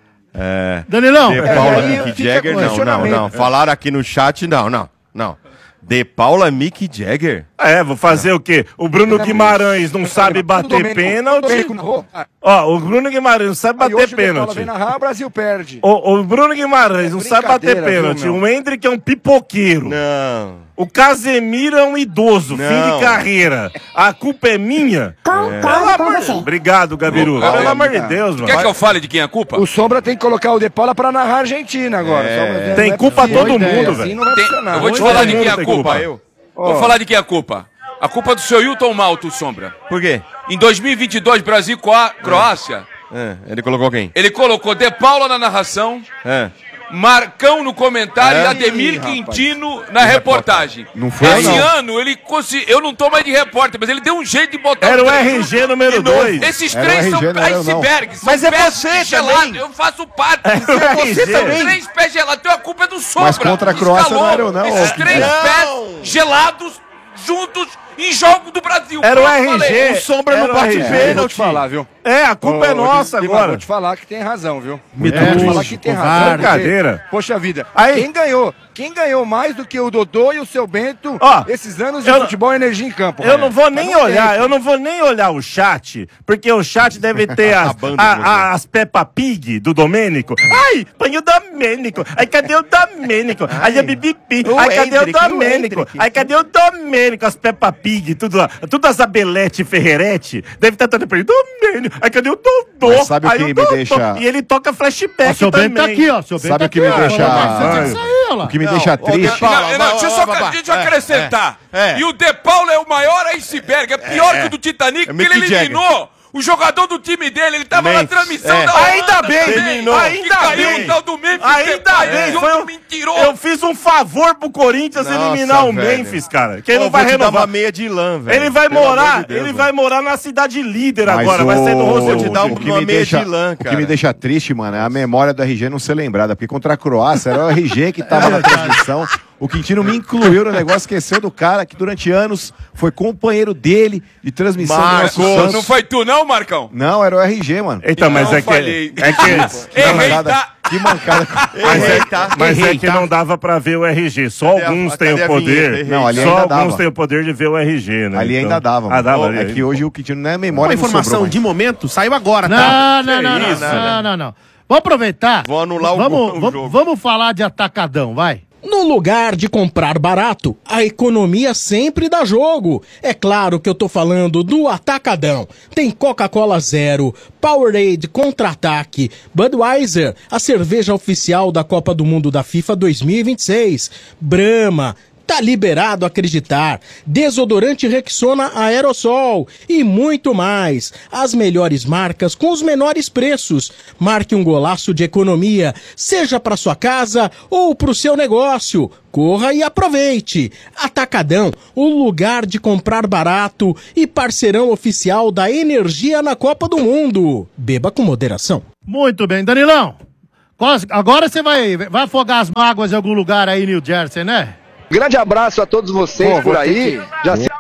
É. Danilão. De É, Paula, aí Mick fica Jagger, com não, não, questionamento. não. Falaram aqui no chat, não, não, não. De Paula, Mick Jagger? É, vou fazer o quê? O Bruno Guimarães não sabe bater pênalti. Ó, o Bruno Guimarães não sabe Aí bater hoje o De Paula pênalti. vem narrar, o Brasil perde. O, o Bruno Guimarães não sabe bater brincadeira, pênalti. viu, meu? O Hendrick é um pipoqueiro. Não. O Casemiro é um idoso, fim Não. de carreira. A culpa é minha? Concordo Pelo com amor- você. Obrigado, Gabiru. Concordo. Pelo amor de Deus, mano. Quer que eu fale de quem é a culpa? O Sombra tem que colocar o De Paula pra narrar a Argentina agora. É. Só, mas não Tem é culpa possível. todo mundo, Assim velho. não vai Tem- funcionar. eu vou te Todo falar de mundo quem é a tem culpa. Eu? Vou Ó. falar de quem é a culpa. A culpa é do seu Hilton Malto, Sombra. Por quê? Em dois mil e vinte e dois, Brasil Croá- Croácia, É, ele colocou quem? ele colocou De Paula na narração, É. Marcão no comentário É? e Ademir Ih, rapaz. Quintino na reportagem. Não foi, Esse não. ano ele conseguiu. Eu não tô mais de repórter, mas ele deu um jeito de botar Era o três R G juntos número de novo. dois. Esses Era o três R G, são não era eu, não. icebergs. são Mas é pés você gelados. também. Eu faço parte. É o Você R G. também. Três pés gelados. Então a culpa é do Sombra. Mas contra a Croácia Escalou não era eu, não, Esses ô, três Não. pés gelados juntos em jogo do Brasil. Era o Pronto, R G. falei. O Sombra Era não o bate R G. É, eu vou pênalti. te falar, viu? É, a culpa Ô, é nossa Lima, agora. Vou te falar que tem razão, viu? Me Vou te trouxe, falar que tem razão. covarde. porque, Brincadeira. Poxa vida. Aí- Quem ganhou? Quem ganhou mais do que o Dodô e o seu Bento Ó, esses anos de eu- futebol e energia em campo? Eu Raia? não vou Mas nem não tem. olhar, eu não vou nem olhar o chat, porque o chat deve ter as, A banda a- do a- as Peppa Pig do Domênico. Ai, põe o Domênico. Aí cadê o Domênico? Aí a Bibipi. o Aí cadê o Hendrick, o Domênico? Hendrick. Aí cadê o Domênico? As Peppa Pig, tudo, lá. Tudo as Abelete Ferrerete. Deve estar todo perto. Domênico. Aí cadê o Dodô? Mas sabe o Aí que me Dodô. deixa- E ele toca flashback Ó, seu também. Bento tá aqui, ó. Seu Bento Sabe tá o que aqui, me ó. deixa- Falou, isso aí, ó lá. O que me Não, deixa ô, triste. De Paula, Não, não, deixa eu só Vai, vai, deixa eu vai. acrescentar. É, é. E o De Paula é o maior iceberg. É pior É, que o do Titanic, é porque ele Mick Jagger. eliminou o jogador do time dele. Ele tava na Memphis, transmissão é. da Holanda Ainda bem, também, eliminou. que Ainda caiu bem. o tal do Memphis. Ainda Depay, bem, esse foi outro um- mentiroso. Eu fiz um favor pro Corinthians Nossa, eliminar o velho. Memphis, cara. Que ele Pô, não vai vou te dar renovar. uma meia de lã, velho. Ele vai Pelo morar, amor de Deus, ele mano. vai morar na cidade líder Mas agora, vai sair do o- Rosenwood. te dar o que uma me meia deixa, de lã, o que cara. me deixa triste, mano, é a memória do R G não ser lembrada, porque contra a Croácia era o R G que tava na transmissão. O Quintino me incluiu no negócio, esqueceu do cara que durante anos foi companheiro dele de transmissão do Marcos, nosso Santos. não foi tu não, Marcão? Não, era o R G, mano. Então, mas Não é que, falhei. é que, Que Errei, mancada. tá? Que mancada. mas é, tá? mas é Errei, que tá? não dava pra ver o R G. Só Cadê a- alguns cadê têm o a poder. vinheta? Não, ali Só ainda alguns dava. têm o poder de ver o R G, né? Ali Então- ainda dava, mano. Ah, dava. Ô, ali. É que hoje o Quintino não é memória. Uma não sobrou informação mais. de momento saiu agora, Não, tá? não, não, Que não, isso, não, não, não. Vamos aproveitar. Vou anular o vamos, gol- o vamos, jogo. vamos falar de atacadão, vai. No lugar de comprar barato, a economia sempre dá jogo. É claro que eu tô falando do Atacadão. Tem Coca-Cola Zero, Powerade Contra-Ataque, Budweiser, a cerveja oficial da Copa do Mundo da FIFA dois mil e vinte e seis, Brahma, tá liberado acreditar, desodorante Rexona Aerosol e muito mais. As melhores marcas com os menores preços. Marque um golaço de economia, seja para sua casa ou para o seu negócio. Corra e aproveite. Atacadão, o lugar de comprar barato e parceirão oficial da energia na Copa do Mundo. Beba com moderação. Muito bem, Danilão. Quase- Agora você vai, vai afogar as mágoas em algum lugar aí em New Jersey, né? Grande abraço a todos vocês Pô, por vou aí. ter que- Já se-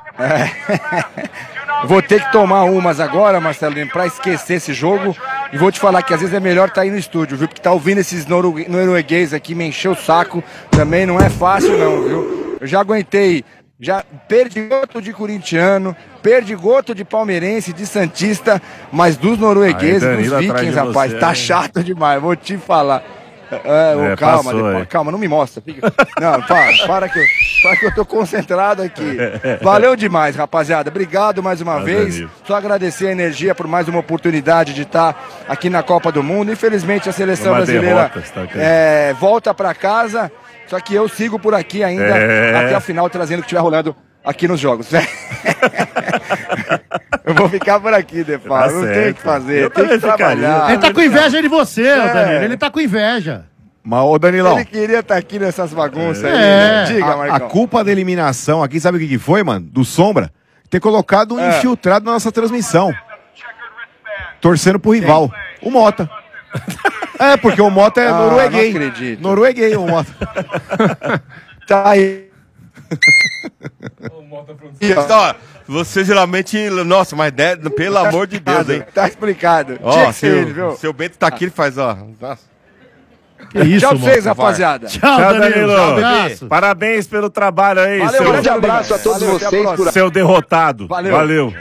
É. Vou ter que tomar umas agora, Marcelinho, pra esquecer esse jogo. E vou te falar que às vezes é melhor tá aí no estúdio, viu? Porque tá ouvindo esses noru- norueguês aqui me encher o saco. Também não é fácil, não, viu? Eu já aguentei. Já perdi goto de corintiano, perdi goto de palmeirense, de santista, mas dos noruegueses, Aí, dos Danilo atrás vikings, de rapaz, você, tá hein? chato demais, vou te falar. É, ô, É, calma, passou, depois- é. calma, não me mostra. Fica... Não, para, para que, eu, para que eu tô concentrado aqui. Valeu demais, rapaziada. Obrigado mais uma Ah, vez. Danilo. Só agradecer a energia por mais uma oportunidade de estar aqui na Copa do Mundo. Infelizmente a seleção Uma brasileira derrota, está ok. é, volta para casa. Só que eu sigo por aqui ainda É. até a final, trazendo o que estiver rolando aqui nos jogos. Eu vou ficar por aqui, Defal. Tá não tem o certo. que fazer. Eu Tem que também ficaria. trabalhar. Ele tá com inveja de você, É. ô Danilo. Ele tá com inveja. Mas, ô Danilão, Ele queria estar aqui nessas bagunças aí. É. né? Diga, a, a Marcão. culpa da eliminação aqui, sabe o que, que foi, mano? Do Sombra? Ter colocado um É. infiltrado na nossa transmissão. Torcendo pro rival. O Mota. É, porque o Mota é Ah, norueguês. não acredito. Norueguês, o Mota. Tá aí. E, ó, você geralmente. Nossa, mas né, pelo amor de Deus, hein? Tá explicado. Ó, Tinha que ser seu, ele, viu? seu Bento tá aqui, ele faz, ó. Nossa. Que isso, Tchau pra vocês, moço, rapaziada. Tchau, Tchau, Danilo. Danilo. Tchau, abraço. Parabéns pelo trabalho aí, Valeu, seu, um grande abraço a todos Valeu, vocês. Por... seu derrotado. Valeu. Valeu.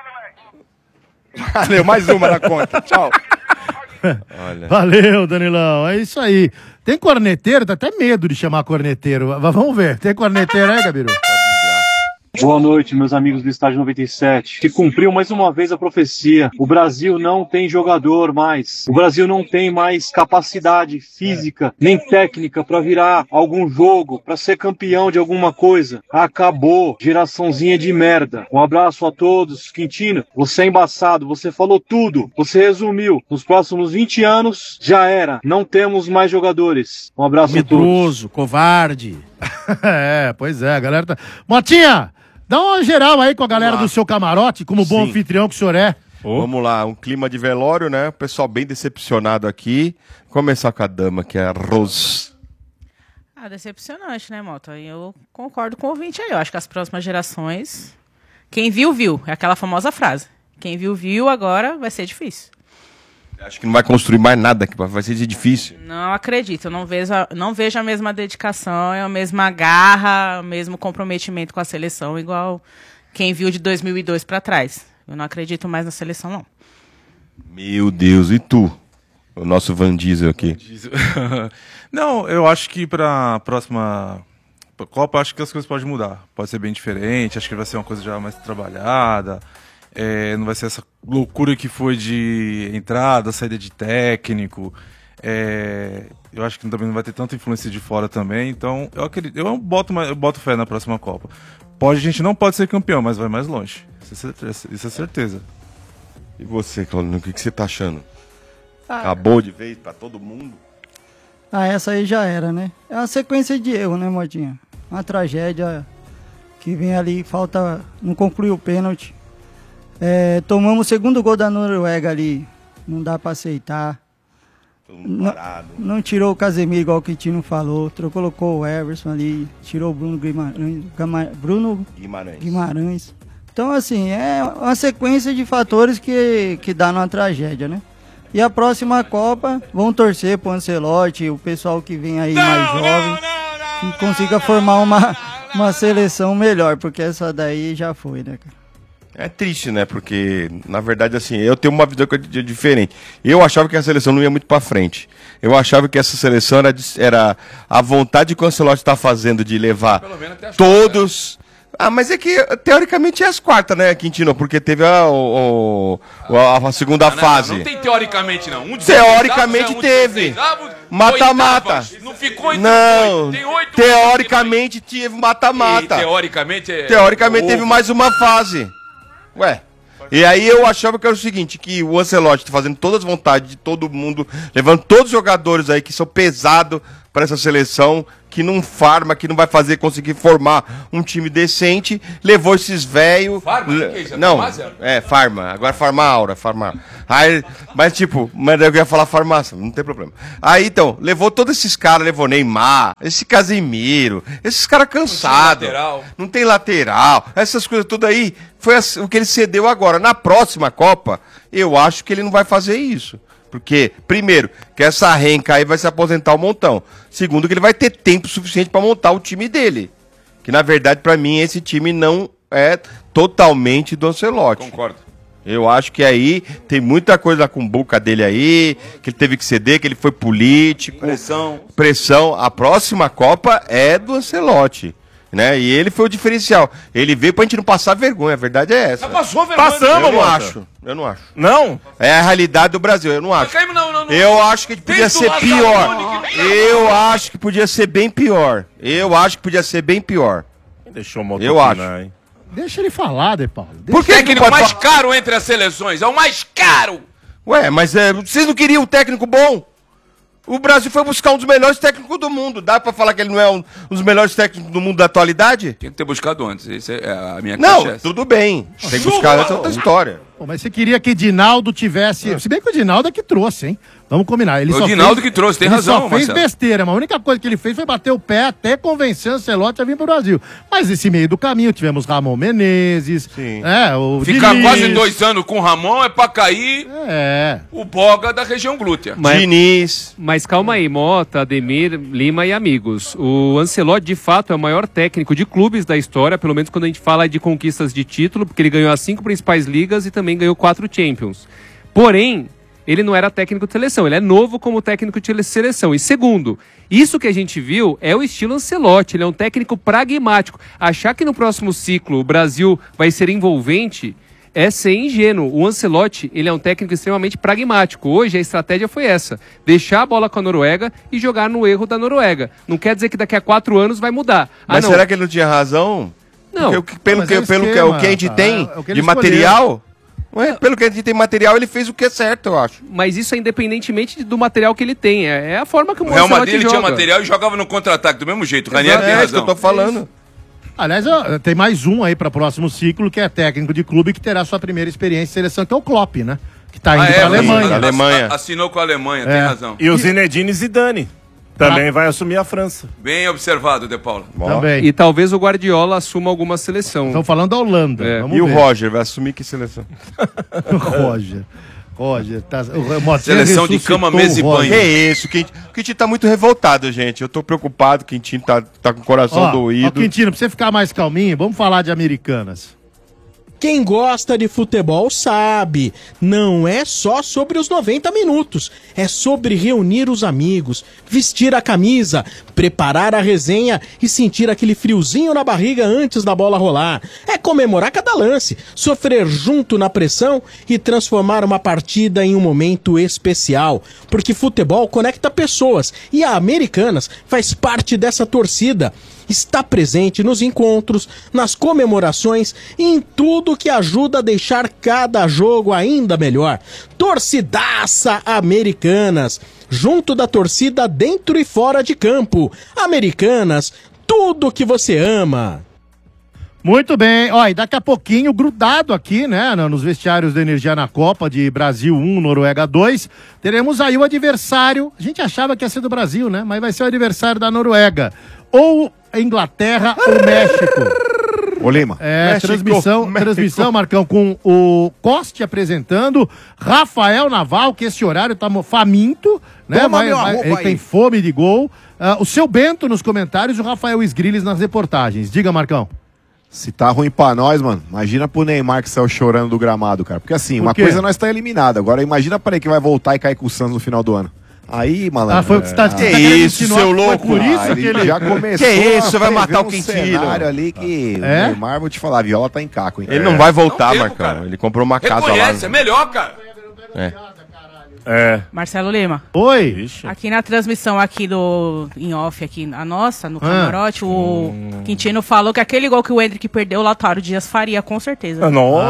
Valeu, mais uma na conta. Tchau. Olha. Valeu, Danilão. É isso aí. Tem corneteiro? Tá até medo de chamar corneteiro. Mas vamos ver. Tem corneteiro aí, Gabiru? Boa noite, meus amigos do Estádio noventa e sete. Se cumpriu mais uma vez a profecia. O Brasil não tem jogador mais. O Brasil não tem mais capacidade física nem técnica para virar algum jogo, para ser campeão de alguma coisa. Acabou. Geraçãozinha de merda. Um abraço a todos. Quintino, você é embaçado. Você falou tudo. Você resumiu. Nos próximos vinte anos, já era. Não temos mais jogadores. Um abraço a todos. Medroso, covarde. É, pois é, a galera tá... Motinha! Dá uma geral aí com a galera do seu camarote, como bom Sim. anfitrião que o senhor é. Vamos lá, um clima de velório, né? O pessoal bem decepcionado aqui. Começar com a dama, que é a Rose. Ah, decepcionante, né, Mota? Eu concordo com o ouvinte aí. Eu acho que as próximas gerações... Quem viu, viu. É aquela famosa frase. Quem viu, viu. Agora vai ser difícil. Acho que não vai construir mais nada aqui, vai ser difícil. Não acredito. Eu não vejo, a- não vejo a mesma dedicação, a mesma garra, o mesmo comprometimento com a seleção, igual quem viu de dois mil e dois para trás. Eu não acredito mais na seleção, não. Meu Deus, e tu? O nosso Van Diesel aqui. Não, eu acho que para a próxima Copa, acho que as coisas podem mudar. Pode ser bem diferente, acho que vai ser uma coisa já mais trabalhada. É, não vai ser essa loucura que foi de entrada, saída de técnico. É, eu acho que também não vai ter tanta influência de fora também. Então, eu acredito, eu boto, eu boto fé na próxima Copa. Pode, a gente não pode ser campeão, mas vai mais longe. Isso é certeza. Isso é certeza. E você, Claudinho, o que, que você tá achando? Ah. Acabou de vez pra todo mundo? Ah, essa aí já era, né? É uma sequência de erro, né, Motinha? Uma tragédia que vem ali, falta, não concluiu o pênalti. É, tomamos o segundo gol da Noruega ali, não dá pra aceitar. Não, não tirou o Casemiro, igual o Quintino falou, trocou, colocou o Everson ali, tirou o Bruno Guimarães, Gama- Bruno Guimarães. Guimarães. Então, assim, é uma sequência de fatores que, que dá numa tragédia, né? E a próxima Copa, vão torcer pro Ancelotti, o pessoal que vem aí mais jovem, que consiga formar uma, uma seleção melhor, porque essa daí já foi, né, cara? É triste, né? Porque, na verdade, assim, eu tenho uma visão que é diferente. Eu achava que a seleção não ia muito pra frente. Eu achava que essa seleção era, de- era a vontade que o Ancelotti está fazendo de levar todos... Ah, mas é que, teoricamente, é as quartas, né, Quintino? Porque teve a, o, o- a, a segunda Não, não, fase. Não, não tem teoricamente, não. Um Teoricamente teve. Mata-mata. Não ficou entre Não, oito. Tem oito. teoricamente teve mata-mata. E, teoricamente é... Teoricamente Ovo. teve mais uma fase. Ué. E aí eu achava que era o seguinte, que o Ancelotti tá fazendo todas as vontades de todo mundo, levando todos os jogadores aí que são pesados para essa seleção, que não farma, que não vai fazer conseguir formar um time decente, levou esses velhos... Farma? O que é isso? É Não, farmácia? é, farma. Agora farma aura, farma. Aí, mas tipo, mas eu ia falar farmácia, não tem problema. Aí então, levou todos esses caras, levou Neymar, esse Casemiro, esses caras cansados. lateral. Não tem lateral, essas coisas tudo aí, foi as- o que ele cedeu agora. Na próxima Copa, eu acho que ele não vai fazer isso. Porque, primeiro, que essa renca aí vai se aposentar um montão. Segundo, que ele vai ter tempo suficiente para montar o time dele. Que, na verdade, para mim, esse time não é totalmente do Ancelotti. Concordo. Eu acho que aí tem muita coisa com boca dele aí, que ele teve que ceder, que ele foi político. Pressão. Pressão. A próxima Copa é do Ancelotti. Né? E ele foi o diferencial. Ele veio pra gente não passar vergonha, a verdade é essa. Já passou vergonha. Passamos, eu não Mota. acho. Eu não acho. Não? É a realidade do Brasil, eu não acho. Caímos não, não, não. Eu acho que podia Desde o ser Lazzaroni pior. que não- Eu acho que podia ser bem pior. Eu acho que podia ser bem pior. Deixou o Eu acho. Deixa ele falar, De Paulo. Por que O que não técnico pode mais falar? caro entre as seleções. É o mais caro. Ué, mas é, vocês não queriam um técnico bom? O Brasil foi buscar um dos melhores técnicos do mundo. Dá pra falar que ele não é um, um dos melhores técnicos do mundo da atualidade? Tinha que ter buscado antes. Essa é a minha Não, queixa. tudo bem. Tem que Chupa, buscar essa outra Paulo. história. Pô, mas você queria que Dinaldo tivesse... Se bem que o Dinaldo é que trouxe, hein? Vamos combinar. Ele Foi só o Dinaldo fez... que trouxe, tem ele razão, só fez Marcelo. besteira, mas a única coisa que ele fez foi bater o pé até convencer o Ancelotti a vir pro Brasil. Mas nesse meio do caminho tivemos Ramon Menezes, é, o Ficar Diniz. quase dois anos com o Ramon é pra cair é. o boga da região glútea. Mas- Diniz. Mas calma aí, Mota, Ademir, Lima e amigos. O Ancelotti, de fato, é o maior técnico de clubes da história, pelo menos quando a gente fala de conquistas de título, porque ele ganhou as cinco principais ligas e também ganhou quatro Champions. Porém, ele não era técnico de seleção, ele é novo como técnico de seleção. E segundo, isso que a gente viu é o estilo Ancelotti, ele é um técnico pragmático. Achar que no próximo ciclo o Brasil vai ser envolvente é ser ingênuo. O Ancelotti, ele é um técnico extremamente pragmático. Hoje a estratégia foi essa, deixar a bola com a Noruega e jogar no erro da Noruega. Não quer dizer que daqui a quatro anos vai mudar. Ah, Mas não. será que ele não tinha razão? Não. Porque o que- pelo Mas que, é o pelo que, esquema, o que a gente tá? tem É o que ele de material... escolheu. Ué, pelo que a gente tem material, ele fez o que é certo, eu acho. Mas isso é independentemente do material que ele tem. É, é a forma que o O Real Ancelotti Madrid ele joga. tinha material e jogava no contra-ataque do mesmo jeito. O Ranieri tem É razão. isso que eu tô falando. Aliás, ó, tem mais um aí para próximo ciclo, que é técnico de clube, que terá sua primeira experiência em seleção, que é o Klopp, né? Que tá indo Ah, é, pra Alemanha. Alemanha. Assinou com a Alemanha, tem É. razão. E o Zinedine Zidane também vai assumir a França. Bem observado, De Paula. Também. E talvez o Guardiola assuma alguma seleção. Estão falando da Holanda. É. Vamos E o ver. Roger vai assumir que seleção? O Roger. Roger, tá, o Motinha Seleção de ressuscitou cama, o mesa e Roger. banho. Que isso, o Quintino, o Quintino tá muito revoltado, gente. Eu tô preocupado, o Quintino tá, tá com o coração Ó, doído. ó, Quintino, pra você ficar mais calminho, vamos falar de Americanas. Quem gosta de futebol sabe, não é só sobre os noventa minutos, é sobre reunir os amigos, vestir a camisa, preparar a resenha e sentir aquele friozinho na barriga antes da bola rolar. É comemorar cada lance, sofrer junto na pressão e transformar uma partida em um momento especial, porque futebol conecta pessoas e a Americanas faz parte dessa torcida. Está presente nos encontros, nas comemorações e em tudo que ajuda a deixar cada jogo ainda melhor. Torcidaça Americanas, junto da torcida dentro e fora de campo. Americanas, tudo que você ama. Muito bem, ó, e daqui a pouquinho, grudado aqui, né, no- nos vestiários da Energia na Copa de Brasil um, Noruega dois, teremos aí o adversário, a gente achava que ia ser do Brasil, né, mas vai ser o adversário da Noruega, ou Inglaterra ou México. Ô Lima. É, México, transmissão, México. transmissão, Marcão, com o Coste apresentando, Rafael Naval, que esse horário tá mo- faminto, né? Toma vai- meu vai- arroba ele aí. tem fome de gol. Ah, o seu Bento nos comentários e o Rafael Esgrilles nas reportagens. Diga, Marcão. Se tá ruim pra nós, mano, imagina pro Neymar que saiu chorando do gramado, cara. Porque assim, Por uma quê? coisa nós tá eliminado. Agora imagina pra ele que vai voltar e cair com o Santos no final do ano. Aí, malandro. Ah, foi o que você tá- é, você tá querendo insinuar que foi por isso Ah, que ele- já começou. Que isso, a você vai prever matar o um Quintino. cenário ali que É? o Neymar, vou te falar, a viola tá em caco, hein? Ele não vai voltar, Marcão. Ele comprou uma casa lá. Reconhece, é melhor, cara. É. É. Marcelo Lima. Oi. Aqui na transmissão aqui do em off aqui a nossa no Ah. camarote, o Quintino falou que aquele gol que o Endrick perdeu, o Lautaro Dias faria com certeza.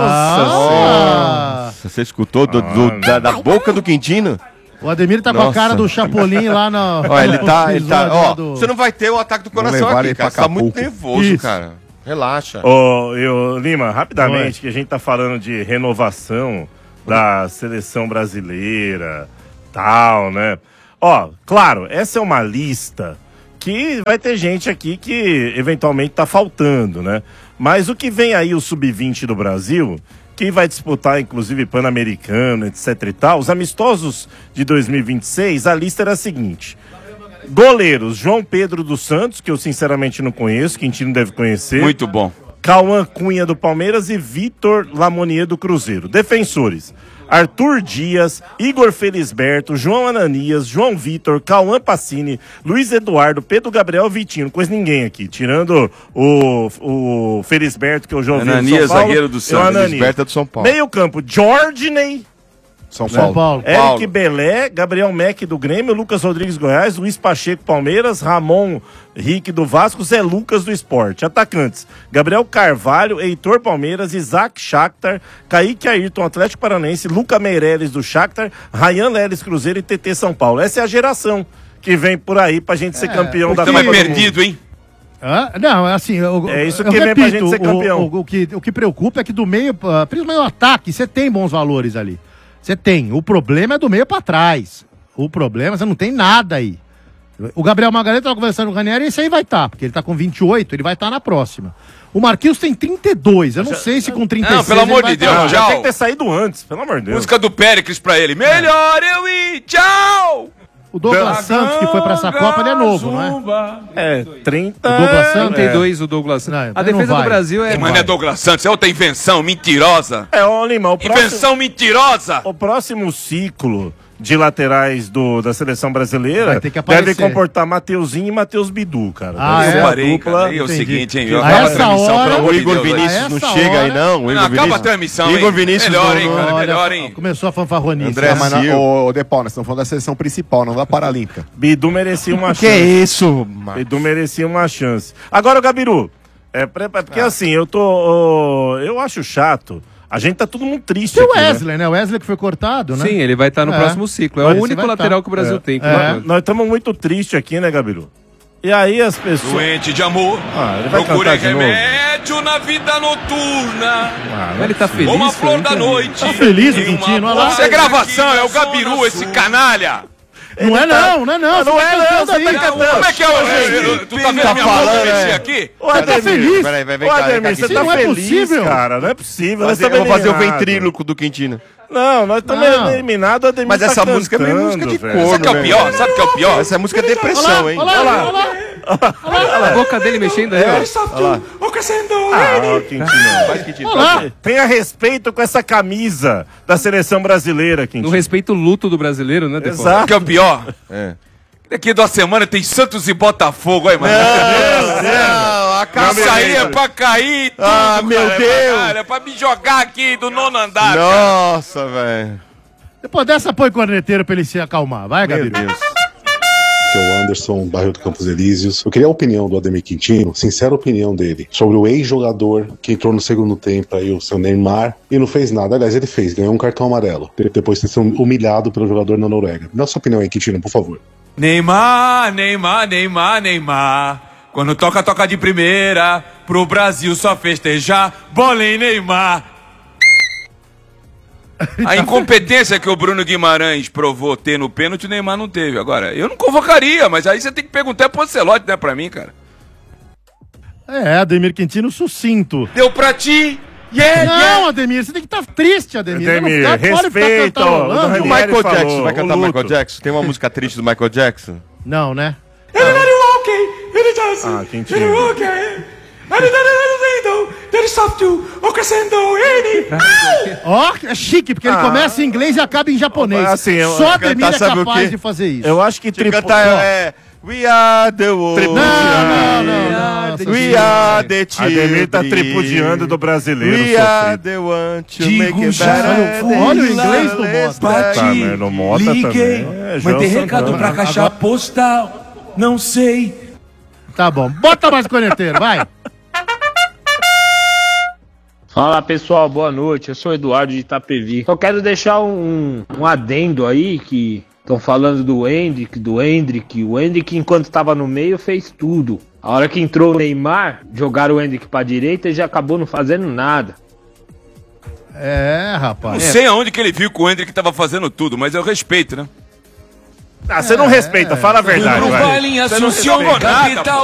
Ah. Nossa, você escutou do- do- da, da boca do Quintino? O Ademir tá com a Nossa. cara do Chapolin lá no... Ó, ele tá, ele tá, episódio ó, lá do- você não vai ter o ataque do coração levaram aqui, ele cara. pra Você tá muito Acapulco. nervoso, Isso. cara. Relaxa. Ô, eu, Lima, rapidamente, Oi. que a gente tá falando de renovação da seleção brasileira, tal, né? Ó, claro, essa é uma lista que vai ter gente aqui que eventualmente tá faltando, né? Mas o que vem aí, o sub vinte do Brasil, que vai disputar, inclusive, Pan-Americano, etc e tal, os amistosos de dois mil e vinte e seis, a lista era a seguinte... Goleiros, João Pedro dos Santos, que eu sinceramente não conheço, Quintino deve conhecer. Muito bom. Cauã Cunha do Palmeiras e Vitor Lamonier do Cruzeiro. Defensores, Arthur Dias, Igor Felisberto, João Ananias, João Vitor, Cauã Pacini, Luiz Eduardo, Pedro Gabriel, Vitinho. Não conheço ninguém aqui, tirando o, o Felisberto, que eu já ouvi do Ananias, São Paulo. zagueiro do e o Santos. Ananias. Felisberto é do São Paulo. Meio campo, Jordney. São São Paulo. Eric Paulo. Belé, Gabriel Mack do Grêmio, Lucas Rodrigues Goiás, Luiz Pacheco Palmeiras, Ramon Henrique do Vasco, Zé Lucas do Sport. Atacantes, Gabriel Carvalho, Heitor Palmeiras, Isaac Shakhtar, Kaique Ayrton Atlético Paranaense, Luca Meireles do Shakhtar, Ryan Leles Cruzeiro e T T São Paulo. Essa é a geração que vem por aí pra gente ser campeão da Estamos Copa do perdido, Mundo. hein? Ah, não, assim, eu, É isso eu que vem pra repito, gente ser campeão. O, o, o, que, o que preocupa é que do meio, ah, principalmente no ataque, você tem bons valores ali. Você tem. O problema é do meio pra trás. O problema, você não tem nada aí. O Gabriel Magalhães tava conversando com o Ranieri e esse aí vai estar, tá, porque ele tá com vinte e oito, ele vai estar tá na próxima. O Marquinhos tem trinta e dois, eu não sei se com trinta e seis. Não, pelo amor de Deus, Não, já tchau. tem que ter saído antes, pelo amor de Deus. Música do Péricles pra ele. Melhor eu ir, tchau! O Douglas Santos, que foi pra essa Copa, ele é novo, não é? É, trinta... O Douglas Santos? trinta e dois o Douglas Santos. Não, A então defesa não do vai. Brasil é... Mas não é Douglas Santos, é outra invenção mentirosa. É, ó, Limão, o próximo, Invenção mentirosa! o próximo ciclo de laterais do, da seleção brasileira Vai ter que aparecer. deve comportar Mateuzinho e Matheus Bidu, cara. Ah, Deve ser é? uma Parei, dupla. cara. Aí é o Entendi. seguinte, hein? Eu A acabo a essa transmissão, hora- pelo amor O de Igor Deus, Vinícius a não essa chega aí, hora- não. O Não, Igor acaba a Vinícius. transmissão, Igor hein? Vinícius Melhor, não- hein, cara? Olha, Melhor, hein? Começou a fanfarronice. André né? Mas, na- Silva. ô, ô, De Paula, nós estamos falando da seleção principal, não da Paralímpica. Bidu merecia uma Que chance. isso, mano? Bidu merecia uma chance. Agora, Gabiru, é, pre- é porque Ah. assim, eu tô... ó, eu acho chato. A gente tá todo mundo triste Tem o aqui, né? Wesley, né? O Wesley que foi cortado, né? Sim, ele vai estar no É. próximo ciclo. É Olha, o esse único vai lateral tá. que o Brasil É. tem. que É. não- Nós estamos muito tristes aqui, né, Gabiru? E aí as pessoas... Doente de amor, Ah, ele vai procurei cantar de novo. remédio na vida noturna. Ah, Mas ele tá feliz? Uma eu flor não da entendi. noite. Tá feliz o em uma Quintino, olha lá. Isso é gravação, é o Gabiru, esse canalha. Não é não, não é não. Não você é tá não, cantando você tá aí. cantando. Como é que é o... Tu tá vendo Tá minha mão falando, mexer é. aqui? Ô, Você tá feliz? Peraí, vai, vem Ô, cá, vem cá. Ademir, você aqui. tá não é feliz, possível. cara. Não é possível. Nós Fazer- Eu estamos vou fazer o eliminados. ventríloco do Quintino. Não, nós estamos Não. eliminados, o Ademir Mas tá essa música é meio cantando, música de velho. corno, Sabe o que é o velho. pior? Sabe o que é o pior? Essa é música de depressão, hein? Olha lá, olha lá. A boca dele mexendo aí, ó. Ah, ó, Quintino. Vai, Quintino. Olha lá. Tenha respeito com essa camisa da seleção brasileira, No Quintino. respeito o luto do brasileiro, né, Depaul? Exato. Sabe o que é o pior? É. Daqui duas semanas tem Santos e Botafogo aí, mano. Não, a Isso aí é pra cair tudo, Ah, meu cara, é pra- Deus. cara, é pra me jogar aqui do nono andar, cara. Nossa, velho. Depois dessa, põe corneteiro pra ele se acalmar. Vai, Meu Gabiru. Deus. Que é o Anderson, bairro do Campos Elíseos. Eu queria a opinião do Ademir Quintino, sincera opinião dele, sobre o ex-jogador que entrou no segundo tempo aí, o seu Neymar, e não fez nada. Aliás, ele fez, ganhou um cartão amarelo, depois de ter sido humilhado pelo jogador na Noruega. Dá sua opinião aí, Quintino, por favor. Neymar, Neymar, Neymar, Neymar. Quando toca, toca de primeira. Pro Brasil só festejar. Bola em Neymar. A incompetência que o Bruno Guimarães provou ter no pênalti, o Neymar não teve. Agora, eu não convocaria, mas aí você tem que perguntar pro Ancelotti, né, pra mim, cara. É, Ademir Quintino sucinto. Deu pra ti? Yeah, não, yeah. Ademir, você tem que estar triste, Ademir. Ademir, Você não pode ficar respeita, ó, cantarolando. o O Ranieri Michael falou, Jackson, vai cantar o Michael luto. Jackson? Tem uma música triste do Michael Jackson? Não, né? Ah, Quintino. Ó, é chique, porque ele Ah. começa em inglês e acaba em japonês. Assim, eu- Só Ademir cantar, é sabe o capaz quê? de fazer isso. Eu acho que Tinha que tripo... cantar, ó, é... We are the world. Tripu- Não, não, não, não. We are the children. Ademir tá tripudiando do brasileiro We are sofrido. the one to Digo make it já, better. olha o- olha o inglês do Mota. Bati, Tá, mas no Mota liguei, também. É, mas João tem Santana. recado pra caixa postal. Não sei. Tá bom, bota mais corneteiro, vai. Fala pessoal, boa noite. Eu sou o Eduardo de Itapevi. Só quero deixar um, um adendo aí que estão falando do Hendrick, do Hendrick. O Hendrick, enquanto estava no meio, fez tudo. A hora que entrou o Neymar, jogaram o Hendrick pra direita e já acabou não fazendo nada. É, Não rapaz. sei aonde que ele viu que o Hendrick tava fazendo tudo, mas eu respeito, né? Ah, você não respeita, fala a verdade, Pro vai. baile em Você não Assunção, jogou nada, capital